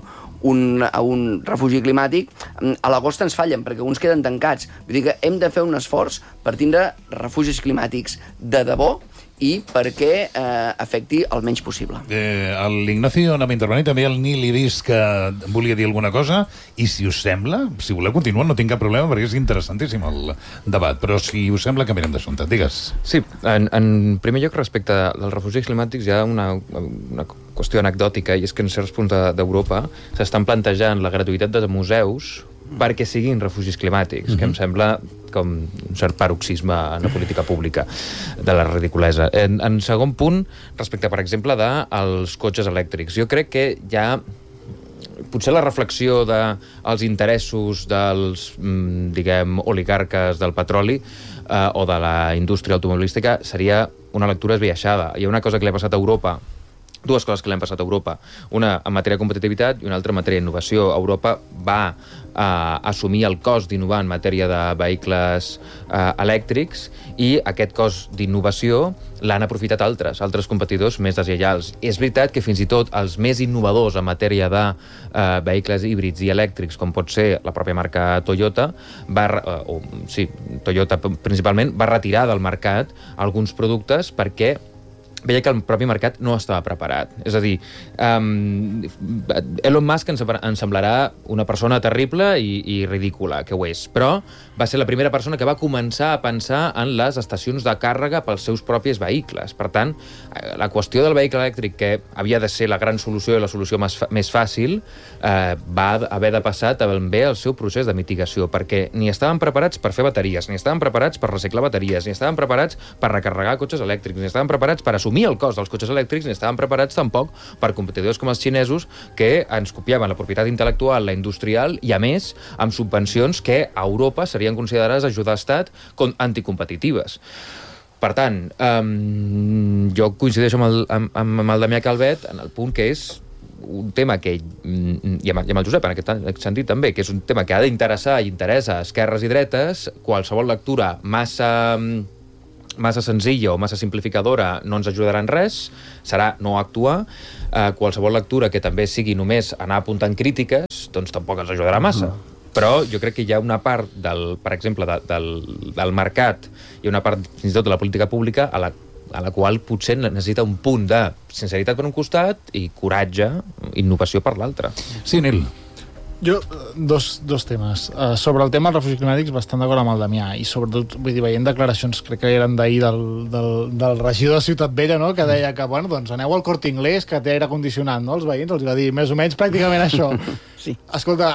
Speaker 5: a un refugi climàtic, a l'agost ens fallen, perquè uns queden tancats. Vull dir que hem de fer un esforç per tindre refugis climàtics de debò i perquè afecti el menys possible.
Speaker 2: L'Ignacio anava intervenint, també el Nil he vist que volia dir alguna cosa, i si us sembla, si voleu continuar, no tinc cap problema, perquè és interessantíssim el debat, però si us sembla, canviem d'assumpte. Digues.
Speaker 16: Sí, en primer lloc, respecte als refugis climàtics, hi ha una qüestió anecdòtica, i és que en certs punts d'Europa s'estan plantejant la gratuïtat de museus perquè siguin refugis climàtics, que em sembla com un cert paroxisme en la política pública de la ridiculesa. En segon punt, respecte, per exemple, dels cotxes elèctrics, jo crec que hi ha potser la reflexió dels interessos dels, diguem, oligarques del petroli o de la indústria automobilística seria una lectura esbiaixada. Hi ha una cosa que li ha passat a Europa, dues coses que li han passat a Europa, una en matèria de competitivitat i una altra en matèria d'innovació. Europa va assumir el cost d'innovar en matèria de vehicles elèctrics i aquest cost d'innovació l'han aprofitat altres competidors més deslleials. És veritat que fins i tot els més innovadors en matèria de vehicles híbrids i elèctrics, com pot ser la pròpia marca Toyota, Toyota principalment, va retirar del mercat alguns productes perquè veia que el propi mercat no estava preparat. És a dir, Elon Musk ens semblarà una persona terrible i ridícula, que ho és, però va ser la primera persona que va començar a pensar en les estacions de càrrega pels seus propis vehicles. Per tant, la qüestió del vehicle elèctric, que havia de ser la gran solució i la solució més fàcil, va haver de passar també el seu procés de mitigació, perquè ni estaven preparats per fer bateries, ni estaven preparats per reciclar bateries, ni estaven preparats per recarregar cotxes elèctrics, ni estaven preparats per assumir assumir el cost dels cotxes elèctrics ni estaven preparats tampoc per competidors com els xinesos que ens copiaven la propietat intel·lectual, la industrial, i a més amb subvencions que a Europa serien considerades ajuda d'estat anticompetitives. Per tant, jo coincideixo amb el Damià Calvet en el punt que és un tema que, i amb el Josep en aquest sentit també, que és un tema que ha d'interessar i interessa a esquerres i dretes. Qualsevol lectura massa senzilla o massa simplificadora no ens ajudarà en res, serà no actuar. Qualsevol lectura que també sigui només anar apuntant crítiques, doncs tampoc ens ajudarà massa. Però jo crec que hi ha una part, per exemple, del mercat i una part, fins i tot, de la política pública a la qual potser necessita un punt de sinceritat per un costat i coratge, innovació per l'altre.
Speaker 2: Sí, Nil.
Speaker 17: Jo, dos temes. Sobre el tema dels refugis climàtics, bastant d'acord amb el Damià, i sobretot, vull dir, veient declaracions, crec que eren d'ahir del regidor de Ciutat Vella, no?, que deia que, bueno, doncs aneu al Corte Inglés, que té aire condicionat, no?, els veïns, els va dir més o menys pràcticament això.
Speaker 5: Sí.
Speaker 17: Escolta,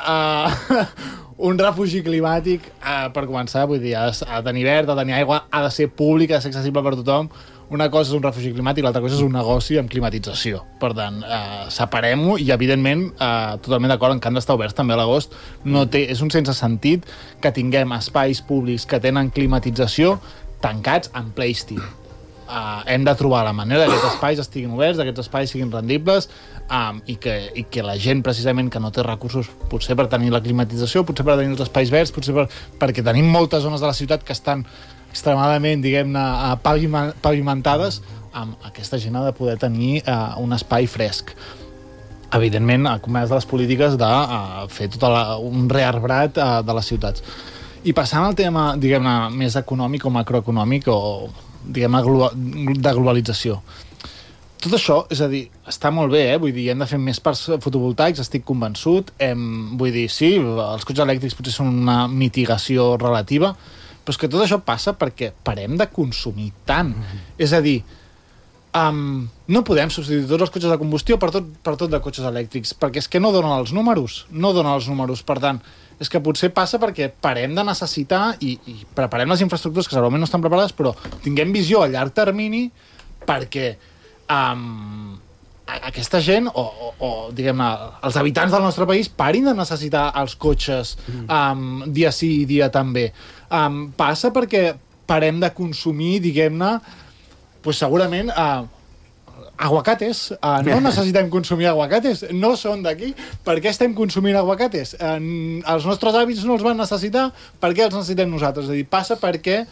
Speaker 17: un refugi climàtic, per començar, vull dir, ha de tenir verd, ha de tenir aigua, ha de ser públic, ha de ser accessible per tothom. Una cosa és un refugi climàtic, l'altra cosa és un negoci amb climatització. Per tant, separem-ho i, evidentment, totalment d'acord en que han d'estar oberts també a l'agost. És un sense sentit que tinguem espais públics que tenen climatització tancats en ple estiu. Hem de trobar la manera que aquests espais estiguin oberts, que aquests espais siguin rendibles i que la gent, precisament, que no té recursos potser per tenir la climatització, potser per tenir els espais verds, potser perquè tenim moltes zones de la ciutat que estan extremadament, diguem-ne, pavimentades, amb aquesta gent ha de poder tenir un espai fresc. Evidentment, acompanyats de les polítiques de fer tot un rearbrat de les ciutats. I passant al tema, diguem-ne, més econòmic o macroeconòmic o, diguem-ne, de globalització. Tot això, és a dir, està molt bé, vull dir, hem de fer més parcs fotovoltaics, estic convençut, vull dir, sí, els cotxes elèctrics potser són una mitigació relativa, però és que tot això passa perquè parem de consumir tant. És a dir, no podem substituir tots els cotxes de combustió per tot de cotxes elèctrics, perquè és que no donen els números. Per tant, és que potser passa perquè parem de necessitar i preparem les infraestructures que segurament no estan preparades, però tinguem visió a llarg termini perquè aquesta gent o diguem-ne, els habitants del nostre país parin de necessitar els cotxes dia sí i dia també. Passa perquè parem de consumir, diguem-ne, pues segurament aguacates. No necessitem consumir aguacates, no són d'aquí. Per què estem consumint aguacates? Els nostres hàbits no els van necessitar, per què els necessitem nosaltres? És a dir, passa perquè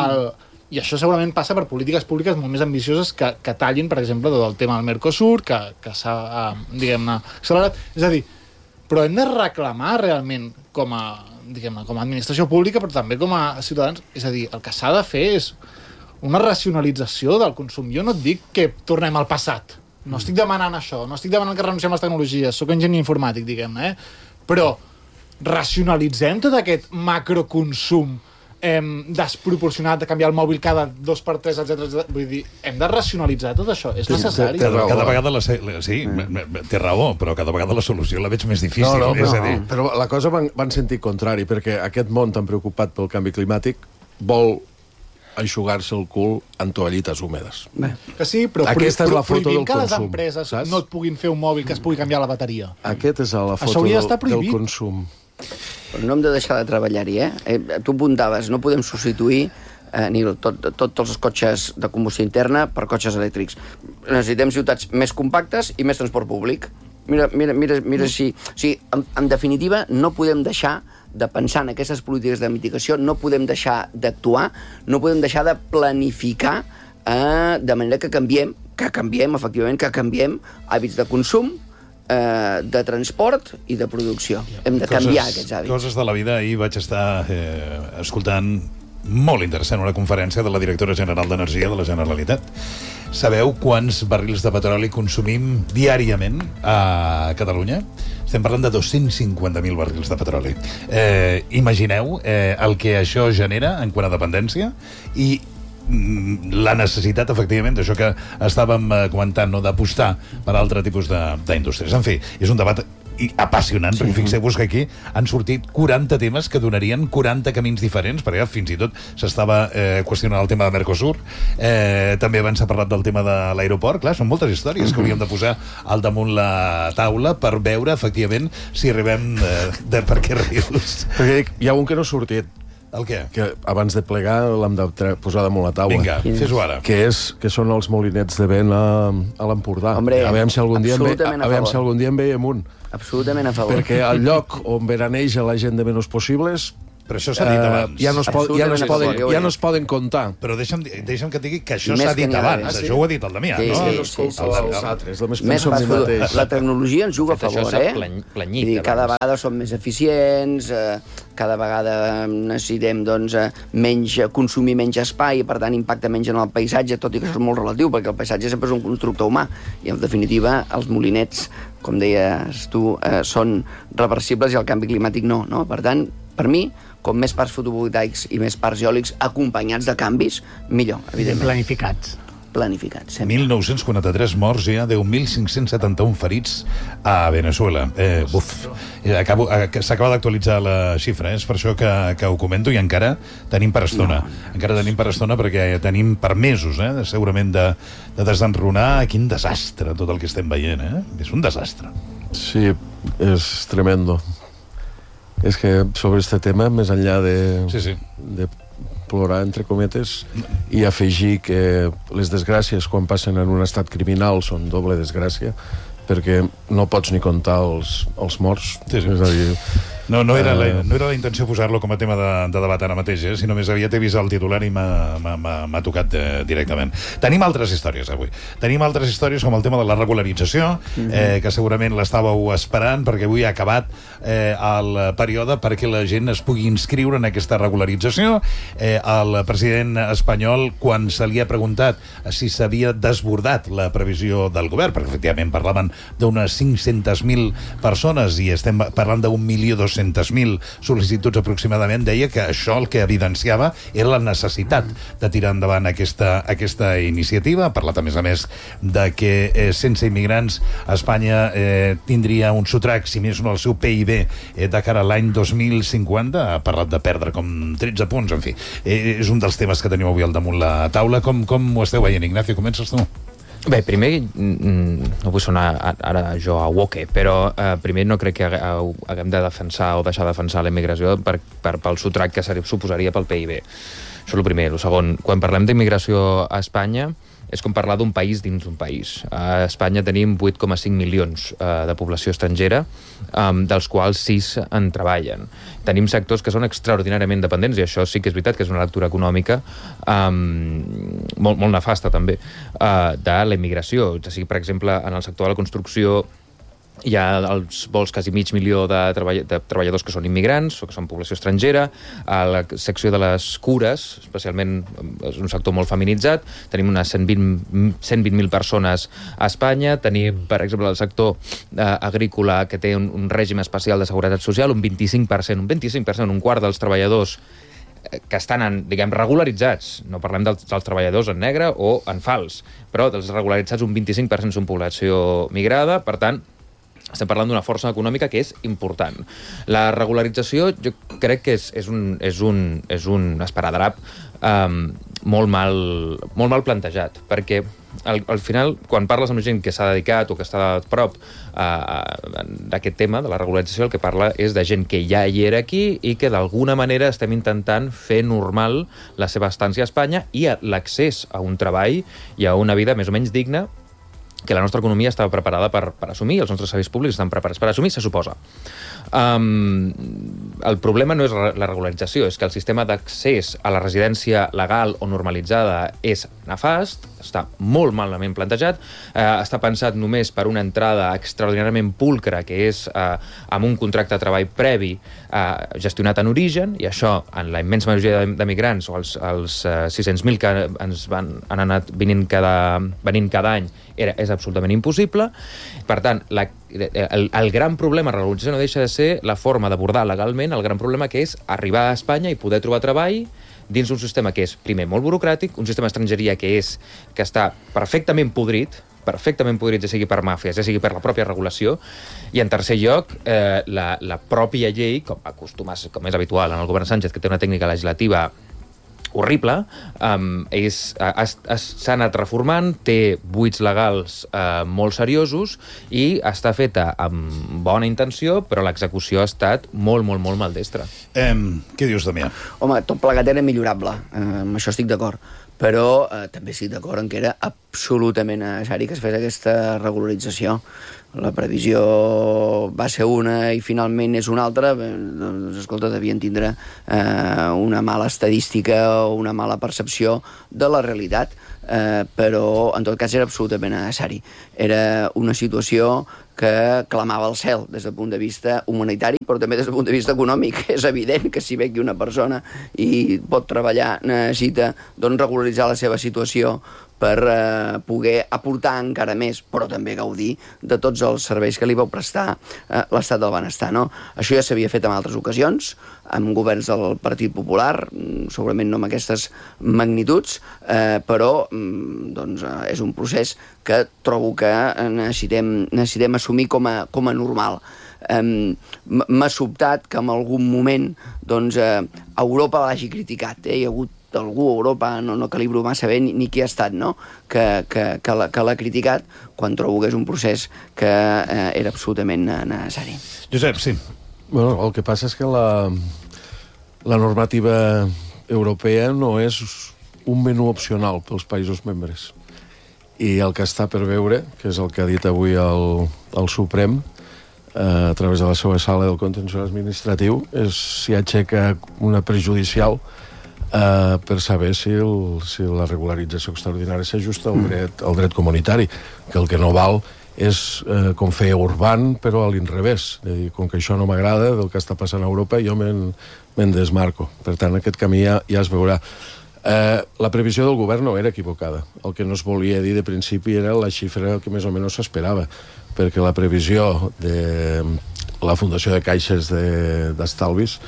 Speaker 17: i això segurament passa per polítiques públiques molt més ambicioses que tallin, per exemple, tot el tema del Mercosur, que s'ha, diguem-ne, accelerat. És a dir, però hem de reclamar realment com a administració pública, però també com a ciutadans. És a dir, el que s'ha de fer és una racionalització del consum. Jo no et dic que tornem al passat. No estic demanant això. No estic demanant que renunciem a les tecnologies. Soc enginyer informàtic, diguem-ne, Però racionalitzem tot aquest macroconsum desproporcionat de canviar el mòbil cada 2x3, etc. Vull dir, hem de racionalitzar tot això. És necessari.
Speaker 2: Cada vegada sí, té raó, però cada vegada la solució la veig més difícil.
Speaker 6: Però la cosa va en sentit contrari, perquè aquest món tan preocupat pel canvi climàtic vol eixugar-se el cul en toallites húmedes.
Speaker 17: Que sí, però
Speaker 6: aquesta és la foto del
Speaker 17: que les
Speaker 6: consum,
Speaker 17: empreses
Speaker 6: saps?
Speaker 17: no et puguin fer un mòbil que es pugui canviar la bateria.
Speaker 6: Aquesta és la foto del consum.
Speaker 5: Però no hem de deixar de treballar-hi, Tu apuntaves, no podem substituir tots els cotxes de combustió interna per cotxes elèctrics. Necessitem ciutats més compactes i més transport públic. Mira si... O sigui, en definitiva, no podem deixar de pensar en aquestes polítiques de mitigació, no podem deixar d'actuar, no podem deixar de planificar de manera que canviem, efectivament, que canviem hàbits de consum, de transport i de producció. Hem de canviar aquests hàbits.
Speaker 2: Coses de la vida. Ahir vaig estar escoltant molt interessant una conferència de la directora general d'Energia de la Generalitat. Sabeu quants barrils de petroli consumim diàriament a Catalunya? Estem parlant de 250.000 barrils de petroli. Imagineu el que això genera en quant a dependència i la necessitat, efectivament, d'això que estàvem comentant, no? D'apostar per altre tipus d'indústries. En fi, és un debat i apassionant, perquè fixeu-vos que aquí han sortit 40 temes que donarien 40 camins diferents, perquè fins i tot s'estava qüestionant el tema de Mercosur, també abans s'ha parlat del tema de l'aeroport. Clar, són moltes històries que hauríem de posar al damunt la taula per veure, efectivament, si arribem per què rius.
Speaker 6: Perquè hi ha un que no ha sortit.
Speaker 2: El què?
Speaker 6: Que abans de plegar l'hem de posar damunt la taula.
Speaker 2: Vinga, fes-ho ara.
Speaker 6: Que són els molinets de vent a l'Empordà. Aviam si algun dia en veiem un.
Speaker 5: Absolutament a favor.
Speaker 6: Perquè al lloc on veraneja la gent de menys possibles...
Speaker 2: Però això s'ha dit abans.
Speaker 6: Ja no es poden comptar.
Speaker 2: Però deixa'm que et digui que això s'ha dit abans. Això ho ha dit el Damià, no?
Speaker 5: La tecnologia ens juga a favor, cada vegada som més eficients, cada vegada necessitem consumir menys espai i per tant impacta menys en el paisatge, tot i que això és molt relatiu, perquè el paisatge sempre és un constructe humà i en definitiva els molinets, com deies tu, són reversibles i el canvi climàtic no. Per tant, per mi, com més parcs fotovoltaics i més parcs eòlics acompanyats de canvis, millor, evidentment. Planificats, sempre.
Speaker 2: 1.943 morts i 10.571 ferits a Venezuela. S'acaba d'actualitzar la xifra, és per això que ho comento, i encara tenim per estona. Encara tenim per estona perquè tenim per mesos, segurament, de desenrunar. Quin desastre tot el que estem veient, És un desastre.
Speaker 6: Sí, és tremendo. És que sobre este tema, més enllà de plorar, entre cometes, i afegir que les desgràcies quan passen en un estat criminal són doble desgràcia, perquè no pots ni comptar els morts. És a dir...
Speaker 2: No era la intenció posar-lo com a tema de debat ara mateix, sinó més aviat he vist el titular i m'ha tocat directament. Tenim altres històries avui. Tenim altres històries com el tema de la regularització, que segurament l'estàveu esperant, perquè avui ha acabat el període perquè la gent es pugui inscriure en aquesta regularització. El president espanyol, quan se li ha preguntat si s'havia desbordat la previsió del govern, perquè efectivament parlaven d'unes 500.000 persones i estem parlant d'1.200.000 sol·licituds aproximadament, deia que això el que evidenciava era la necessitat de tirar endavant aquesta iniciativa. Ha parlat, a més, de que sense immigrants Espanya tindria un sotrac, si més no el seu PIB, de cara a l'any 2050. Ha parlat de perdre com 13 punts, en fi. És un dels temes que tenim avui al damunt la taula. Com ho esteu veient, Ignacio? Comences tu?
Speaker 16: Bé, primer, no vull sonar ara jo a woke, però primer no crec que haguem de defensar o deixar de defensar la immigració pel sotrac que suposaria pel PIB. Això és el primer. El segon, quan parlem d'immigració a Espanya, és com parlar d'un país dins d'un país. A Espanya tenim 8,5 milions de població estrangera, dels quals 6 en treballen. Tenim sectors que són extraordinàriament dependents, i això sí que és veritat que és una lectura econòmica molt nefasta, també, de la immigració. O sigui, per exemple, en el sector de la construcció hi ha els vols quasi mig milió de treballadors que són immigrants o que són població estrangera. A la secció de les cures, especialment, és un sector molt feminitzat. Tenim unes 120.000 persones a Espanya. Tenim, per exemple, el sector agrícola, que té un règim especial de seguretat social, un 25%, un quart dels treballadors que estan, regularitzats. No parlem dels treballadors en negre o en fals, però dels regularitzats un 25% són població migrada. Per tant, estem parlant d'una força econòmica que és important. La regularització jo crec que és un esparadrap molt mal plantejat, perquè al final, quan parles amb gent que s'ha dedicat o que està a prop d'aquest tema de la regularització, el que parla és de gent que ja hi era aquí i que d'alguna manera estem intentant fer normal la seva estància a Espanya i l'accés a un treball i a una vida més o menys digna que la nostra economia estava preparada per assumir, els nostres serveis públics estan preparats per assumir, se suposa. El problema no és la regularització, és que el sistema d'accés a la residència legal o normalitzada és nefast, està molt malament plantejat, està pensat només per una entrada extraordinàriament pulcra, que és amb un contracte de treball previ gestionat en origen, i això, en la immensa majoria de migrants, o els 600.000 que ens han anat venint cada any, és absolutament impossible. Per tant, el gran problema, la regularització no deixa de ser la forma d'abordar legalment el gran problema que és arribar a Espanya i poder trobar treball dins un sistema que és, primer, molt burocràtic, un sistema d'estrangeria que està perfectament podrit, perfectament podria ja sigui per màfies, ja sigui per la pròpia regulació, i en tercer lloc, la pròpia llei, com és habitual en el govern Sánchez, que té una tècnica legislativa horrible, s'ha anat reformant, té buits legals molt seriosos i està feta amb bona intenció, però l'execució ha estat molt, molt, molt maldestra.
Speaker 2: Què dius, Damià?
Speaker 5: Home, tot plegat era millorable, amb això estic d'acord, però també estic d'acord en que era absolutament necessari que es fes aquesta regularització. La previsió va ser una i finalment és una altra, doncs, escolta, devien tindre una mala estadística o una mala percepció de la realitat, però en tot cas era absolutament necessari. Era una situació que clamava al cel des del punt de vista humanitari, però també des del punt de vista econòmic. És evident que si ve aquí una persona i pot treballar, necessita regularitzar la seva situació per poder aportar encara més, però també gaudir de tots els serveis que li vau prestar l'estat del benestar, no? Això ja s'havia fet en altres ocasions, amb governs del Partit Popular, segurament no amb aquestes magnituds, però és un procés que trobo que necessitem assumir com a normal. M'ha sobtat que en algun moment Europa l'hagi criticat, hi ha hagut algú a Europa, no calibro massa bé ni qui ha estat, no? que l'ha criticat, quan trobo que és un procés que era absolutament necessari.
Speaker 2: Josep, sí.
Speaker 6: Bueno, el que passa és que la normativa europea no és un menú opcional pels països membres. I el que està per veure, que és el que ha dit avui el Suprem, a través de la seva sala del contenciós administratiu, és si aixeca una prejudicial per saber si la regularització extraordinària s'ajusta al dret comunitari, que el que no val és com feia Urban, però a l'inrevés. Com que això no m'agrada del que està passant a Europa, jo me'n desmarco. Per tant, aquest camí ja es veurà. La previsió del govern no era equivocada. El que no es volia dir de principi era la xifra que més o menys s'esperava, perquè la previsió de la Fundació de Caixes d'Estalvis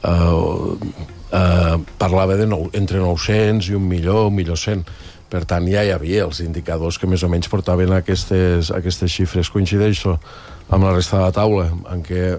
Speaker 6: parlava entre 900 i 1 milió, 1.100.000. Per tant, ja hi havia els indicadors que més o menys portaven aquestes xifres. Coincideixo amb la resta de la taula en què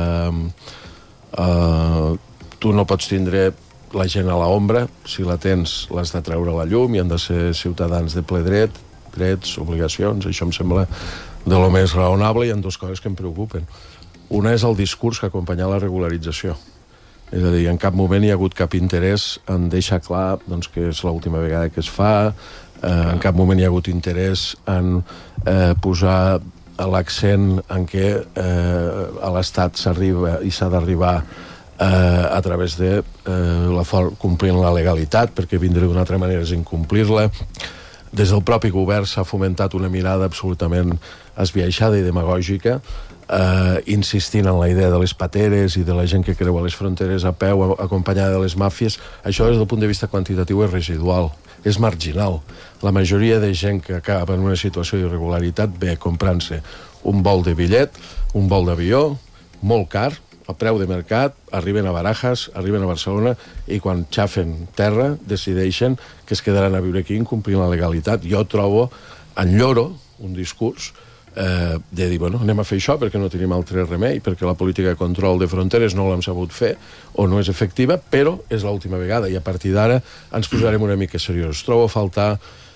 Speaker 6: tu no pots tindre la gent a l'ombra. Si la tens, l'has de treure a la llum i han de ser ciutadans de ple dret, drets, obligacions. Això em sembla de lo més raonable, i hi ha dues coses que em preocupen. Una és el discurs que acompanya la regularització. És a dir, en cap moment hi ha hagut cap interès en deixar clar que és l'última vegada que es fa, en cap moment hi ha hagut interès en posar l'accent en què a l'Estat s'arriba i s'ha d'arribar a través de complint la legalitat, perquè vindre d'una altra manera és incomplir-la. Des del propi govern s'ha fomentat una mirada absolutament esbiaixada i demagògica, insistint en la idea de les pateres i de la gent que creua les fronteres a peu acompanyada de les màfies. Això des del punt de vista quantitatiu és residual, és marginal. La majoria de gent que acaba en una situació d'irregularitat ve comprant-se un vol de bitllet, un vol d'avió, molt car, a preu de mercat, arriben a Barajas, arriben a Barcelona, i quan xafen terra decideixen que es quedaran a viure aquí incomplint la legalitat. Jo trobo, enlloro, un discurs de dir, bueno, anem a fer això perquè no tenim altre remei, perquè la política de control de fronteres no l'hem sabut fer o no és efectiva, però és l'última vegada i a partir d'ara ens posarem una mica seriosos. Trobo a faltar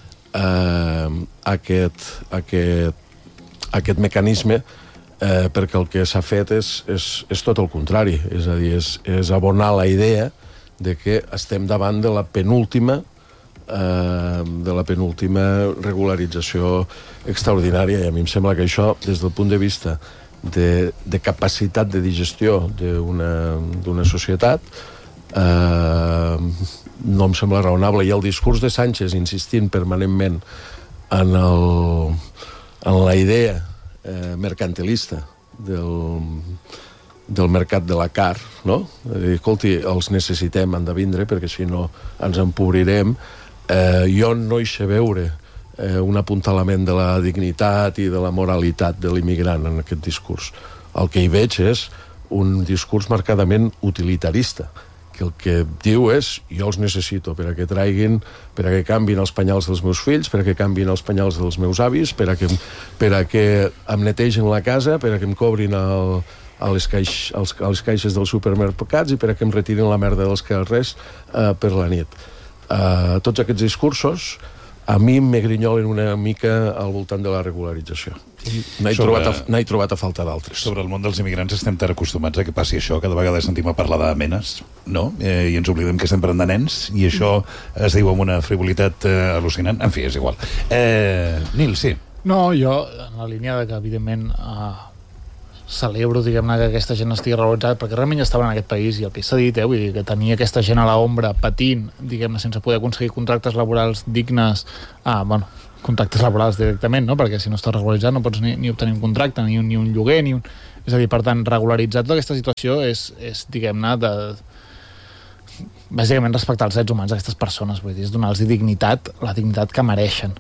Speaker 6: aquest mecanisme perquè el que s'ha fet és tot el contrari, és a dir, és abonar la idea de que estem davant de la penúltima regularització extraordinària, i a mi em sembla que això, des del punt de vista de capacitat de digestió d'una societat, no em sembla raonable. I el discurs de Sánchez insistint permanentment en la idea mercantilista del mercat de la car, no? Escolti, els necessitem, han de vindre, perquè si no ens empobrirem. Jo no hi sé veure un apuntalament de la dignitat i de la moralitat de l'immigrant en aquest discurs. El que hi veig és un discurs marcadament utilitarista, que el que diu és jo els necessito per a que traiguin, per a que canvin els penyals dels meus fills, per a que canvin els penyals dels meus avis, per a que em netegin la casa, per a que em cobrin a les caixes dels supermercats i per a que em retirin la merda dels carrers per la nit. Tots aquests discursos a mi m'egrinyolen una mica al voltant de la regularització. N'he trobat a falta d'altres.
Speaker 2: Sobre el món dels immigrants estem tan acostumats a que passi això, cada vegada sentim a parlar de menes, no? I ens oblidem que estem parlant de nens, i això es diu amb una frivolitat al·lucinant. En fi, és igual. Nil, sí.
Speaker 17: No, jo, en la línia de que, evidentment, celebro, diguem-ne, que aquesta gent estigui regularitzada, perquè realment ja estaven en aquest país, i el que s'ha dit, vull dir, que tenir aquesta gent a l'ombra patint, diguem-ne, sense poder aconseguir contractes laborals dignes, contractes laborals directament, no? Perquè si no estàs regularitzat no pots ni obtenir un contracte, ni un lloguer, És a dir, per tant, regularitzar tota aquesta situació és diguem-ne, bàsicament respectar els drets humans d'aquestes persones, vull dir, és donar-los dignitat, la dignitat que mereixen.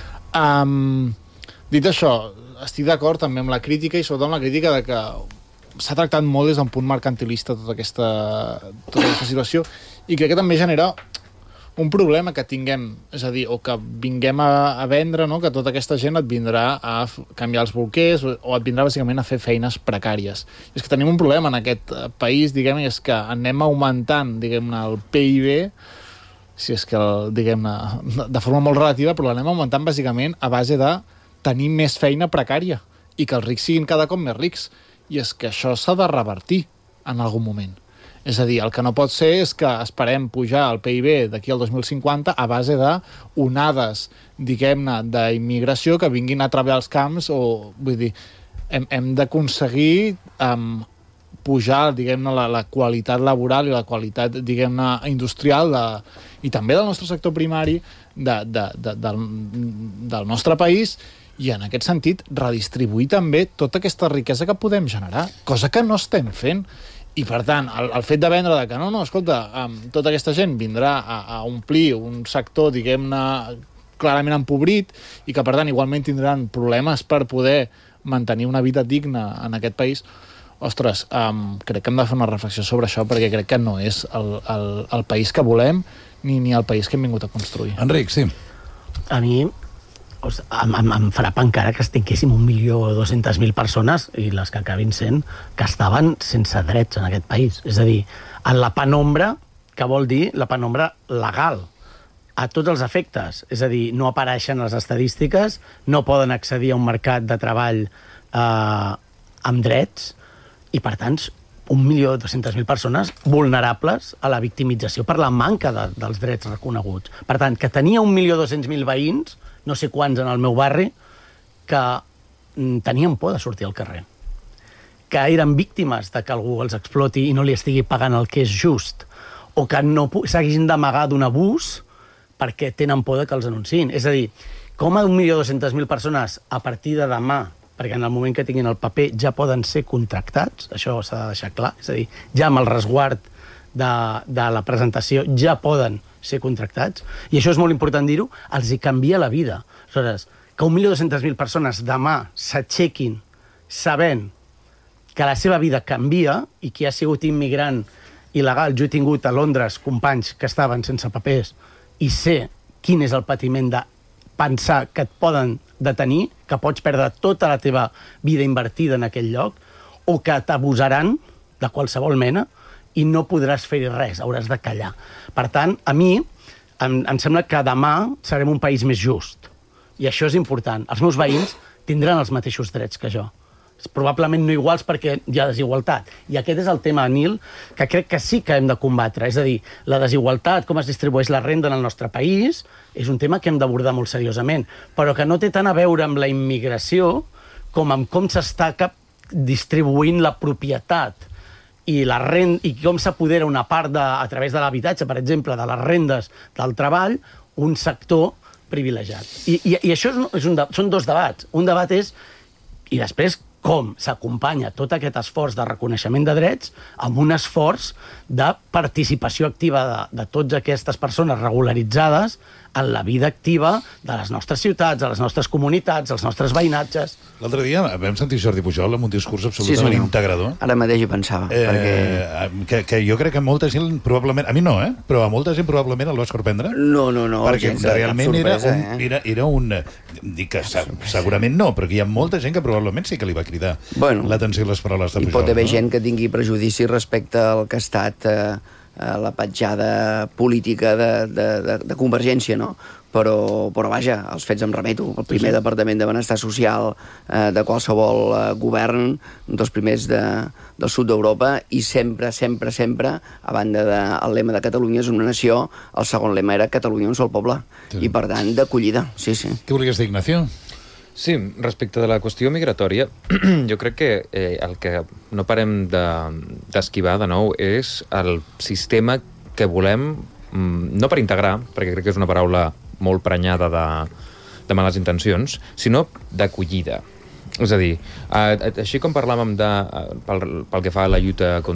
Speaker 17: Dit això, estic d'acord també amb la crítica i sobretot amb la crítica de que s'ha tractat molt des d'un punt mercantilista tota aquesta situació i crec que també genera un problema que tinguem, és a dir, o que vinguem a vendre, no? Que tota aquesta gent et vindrà a canviar els bolquers o et vindrà bàsicament a fer feines precàries. I és que tenim un problema en aquest país, diguem, és que anem augmentant, diguem-ne, el PIB, si és que, diguem-ne, de forma molt relativa, però l'anem augmentant bàsicament a base de tenir més feina precària i que els rics siguin cada cop més rics. I és que això s'ha de revertir en algun moment. És a dir, el que no pot ser és que esperem pujar el PIB d'aquí al 2050 a base d'onades, diguem-ne, d'immigració que vinguin a treballar als camps o, vull dir, hem d'aconseguir pujar, diguem-ne, la qualitat laboral i la qualitat, diguem-ne, industrial i també del nostre sector primari del nostre país i en aquest sentit redistribuir també tota aquesta riquesa que podem generar, cosa que no estem fent. I per tant, el fet de vendre que no, escolta, tota aquesta gent vindrà a omplir un sector, diguem-ne, clarament empobrit i que per tant igualment tindran problemes per poder mantenir una vida digna en aquest país, ostres, crec que hem de fer una reflexió sobre això perquè crec que no és el país que volem ni el país que hem vingut a construir.
Speaker 2: Enric, sí.
Speaker 15: A mi em frapa encara que estiguéssim 1.200.000 persones i les que acabin sent que estaven sense drets en aquest país. És a dir, en la penombra, que vol dir la penombra legal, a tots els efectes. És a dir, no apareixen les estadístiques, no poden accedir a un mercat de treball amb drets i, per tant, 1.200.000 persones vulnerables a la victimització per la manca dels drets reconeguts. Per tant, que tenia 1.200.000 veïns, no sé quants en el meu barri, que tenien por de sortir al carrer. Que eren víctimes de que algú els exploti i no li estigui pagant el que és just. O que no s'hagin d'amagar d'un abús perquè tenen por de que els anunciïn. És a dir, com a 1.200.000 persones a partir de demà, perquè en el moment que tinguin el paper ja poden ser contractats, això s'ha de deixar clar, és a dir, ja amb el resguard de la presentació ja poden ser contractats, i això és molt important dir-ho, els hi canvia la vida. Aleshores, que 1.200.000 persones demà s'aixequin sabent que la seva vida canvia i qui ha sigut immigrant il·legal, jo he tingut a Londres companys que estaven sense papers i sé quin és el patiment de pensar que et poden detenir, que pots perdre tota la teva vida invertida en aquell lloc, o que t'abusaran de qualsevol mena i no podràs fer res, hauràs de callar. Per tant, a mi em sembla que demà serem un país més just. I això és important. Els meus veïns tindran els mateixos drets que jo. Probablement no iguals perquè hi ha desigualtat. I aquest és el tema, Nil, que crec que sí que hem de combatre. És a dir, la desigualtat, com es distribueix la renda en el nostre país, és un tema que hem d'abordar molt seriosament, però que no té tant a veure amb la immigració com amb com s'està distribuint la propietat i com s'apodera una part a través de l'habitatge, per exemple, de les rendes del treball, un sector privilegiat. I això són dos debats. Un debat és, i després, com s'acompanya tot aquest esforç de reconeixement de drets amb un esforç de participació activa de totes aquestes persones regularitzades en la vida activa de les nostres ciutats, de les nostres comunitats, dels nostres veïnatges.
Speaker 2: L'altre dia vam sentir Jordi Pujol amb un discurs absolutament integrador.
Speaker 5: Ara mateix hi pensava.
Speaker 2: Que jo crec que molta gent, probablement, a mi no, però a molta gent probablement el va sorprendre.
Speaker 5: No.
Speaker 2: Perquè realment era un... Dic que segurament no, però que hi ha molta gent que probablement sí que li va cridar l'atenció i les paraules de Pujol.
Speaker 5: Hi pot haver gent que tingui prejudici respecte al que ha estat la petjada política de Convergència, no? Però vaja, els fets em remeto. El primer Departament de Benestar Social de qualsevol govern, un dels primers del sud d'Europa, i sempre, a banda del lema de Catalunya és una nació, el segon lema era Catalunya un sol poble. I per tant, d'acollida, sí.
Speaker 2: Què volies dir, Ignacio?
Speaker 16: Sí, respecte de la qüestió migratòria, jo crec que el que no parem d'esquivar de nou és el sistema que volem, no per integrar, perquè crec que és una paraula molt prenyada de males intencions, sinó d'acollida. És a dir, així com parlàvem pel que fa a la lluita contra